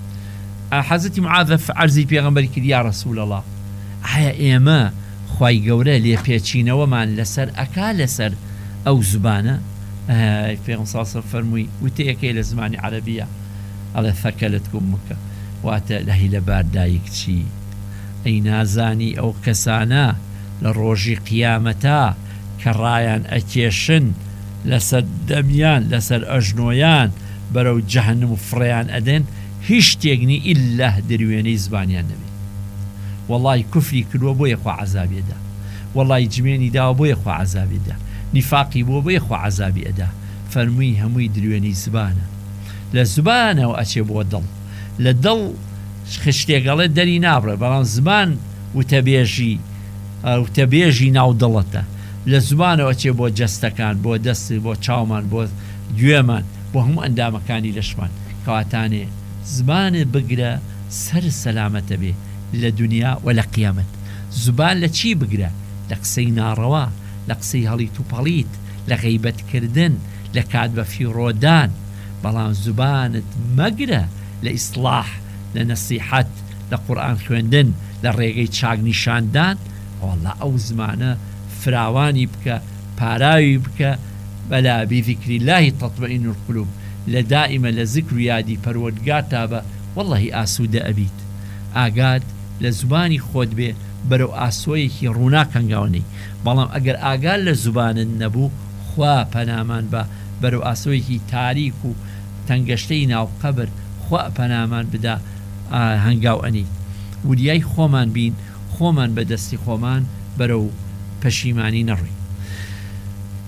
حەزەتی معاذ عەرزی پێغەمبەری کرد یا ڕەسوول الله ئایا ئێمە خوای گەورە لێ پێچینەوەمان لەسەر ئەکا لەسەر ئەو زبانە پێغەمبەر سەڵ سەلەم فەرمووی وتەیەکەی لە زمانی عەرەبیە ئەڵێ ثەکەلەتکوم مکە واتە لەهی لەبار دایک چی ئەی نازانی ئەو کەسانە لە ڕۆژی قیامەتا کە ڕایان ئەکێشن لەسەر دەمیان لەسەر ئەژنۆیان بەرەو جەهەنم و فڕێیان ئەدەن هیچ شتێکنی ئیلا دەروێنەی زبانیان نەبێت وەڵی کوفری کردووە بۆیە خوا عەزابێدا وەڵی جمێنی داوە بۆیە خوا عەزابێدا نیفاقی بۆ بۆیە خوا عەزابی ئەدا فەرمووی هەمووی دروێنەی زبانە لە زبانەوە ئەچێ بۆ دڵ لە دڵ شتێگەڵێ دەری نابڕێ بەڵام زمان وتەبێژی وتەبێژی ناو دڵەتە لە زبانەوە چێ بۆ جەستەکان بۆ دەستی بۆ چاومان بۆ گوێمان بۆ هەموو ئەندامەکانی لەشمان کەواتانێ زبانە بگرە سەر سەلامەتە بێ لە دنیا و لە قیامەت زبان لە چی بگرە لە قسەی ناڕەوا لە قسەی هەڵی توپەڵیت لە غەیبەتکردن لە کات بە فیڕۆدان بەڵام زبانت مەگرە لە ئیسلاح لە نەسیحەت لە قورئان خوێندن لە ڕێگەی چاک نیشاندان وەڵا ئەو زمانە فراوانی بکە پاراوی بکە بەلا بذیکری اللهی تەطمئین القلوب لە دائیمە لە ذکر و یادی پەروەردگار تا بە وەڵڵەهی ئاسوودە ئەبیت ئاگاد لە زبانی خۆت بێ بەرەو ئاسۆیەکی ڕووناک هەنگاوەنەی بەڵام ئەگەر ئاگال لە زبانت نەبوو خوا پەنامان بە بەرەو ئاسۆیەکی تاریک و تەنگەشتەی ناو قەبر خوا پەنامان بدا هەنگاو ئەنی وریای خۆمان بین خۆمان بەدەستی خۆمان بەرەو پەشیمانی نەڕووی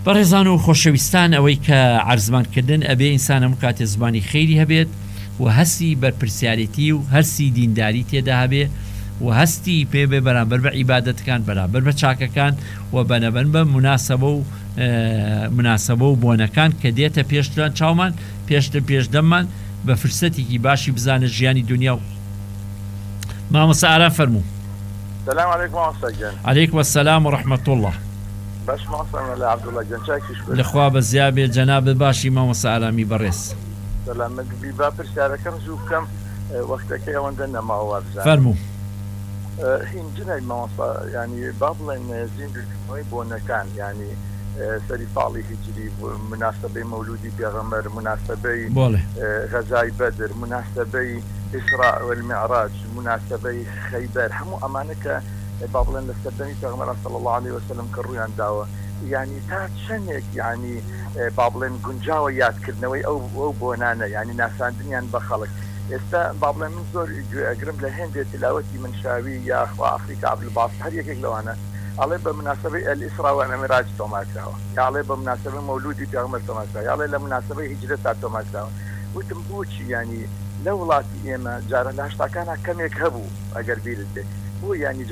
بەڕێزان و خۆشەویستان ئەوەی کە عەرزمانکردن ئەبێ ئینسان هەموو کاتێ زمانی خەیری هەبێت و هەستی بەرپرسیارەتی و هەرسی دینداری تێدا هەبێ و هەستی پێ بێ بەرامبەر بە عیبادەتەکان بەرامبەر بە چاکەکان و بەنەبەن بە مناسبە و مناسبە و بۆنەکان کە دێتە پێشتان چاومان پێشتر پێشدەممان بە فرسەتێکی باشی بزانە ژیانی دنیا و مامۆستا ئارام فەرموو. سلام علیکم مامۆستا گیان. عەلەیکم السلام و ڕەحمەتوڵڵاه. باش مامۆستا لە عەبدوڵڵا گیان چاکیش بێت. لەخوا بەزیا بێ جەنابت باشی مامۆستا ئارامی بەڕێز. سلامت بی با پرسیارەکەم زوو بکەم وەختەکەی ئەوەندە نەماوە بزانم. فەرموو. هین جنای مامۆستا ینی با بڵێن زیندوی بۆنەکان ینی سەری ساڵی هیجری مناسبەی مەولودی پێغەمبەر مناسبەی غەزای بەدر مناسبەی ئیسراء والمعراج مناسبەی خەیبەر هەموو ئەمانە کە با بڵێن لە سەردەمی پێغەمبەر صلی الله عليه وسلم کە ڕوویان داوە ینی تا چەندێک ینی با بڵێن گونجاوە یادکردنەوەی ئەو ئەو بۆنانە ینی ناساندنیان بە خەڵک ئێستا با بڵێن من زۆر گوێئەگرم لە هێندێک تلاوەتی منشاوی یاخوا ئەفریقا عەبدولباست هەر یەکێک لەوانە ئەڵێ بە مناسبەی الئیسراء والمعراج تۆمارکراوە یاڵێ بە مناسبەی مەولودی پێغەمبەر تۆمارکراوە یاڵێ لە مناسبەی هیجرەت تا تۆمارکراوە وتم بۆچی ینی لە وڵاتی ئێمە جارە لە هەشتاکانە کەمێک هەبوو ئەگەر بیرت بێت بۆ ینی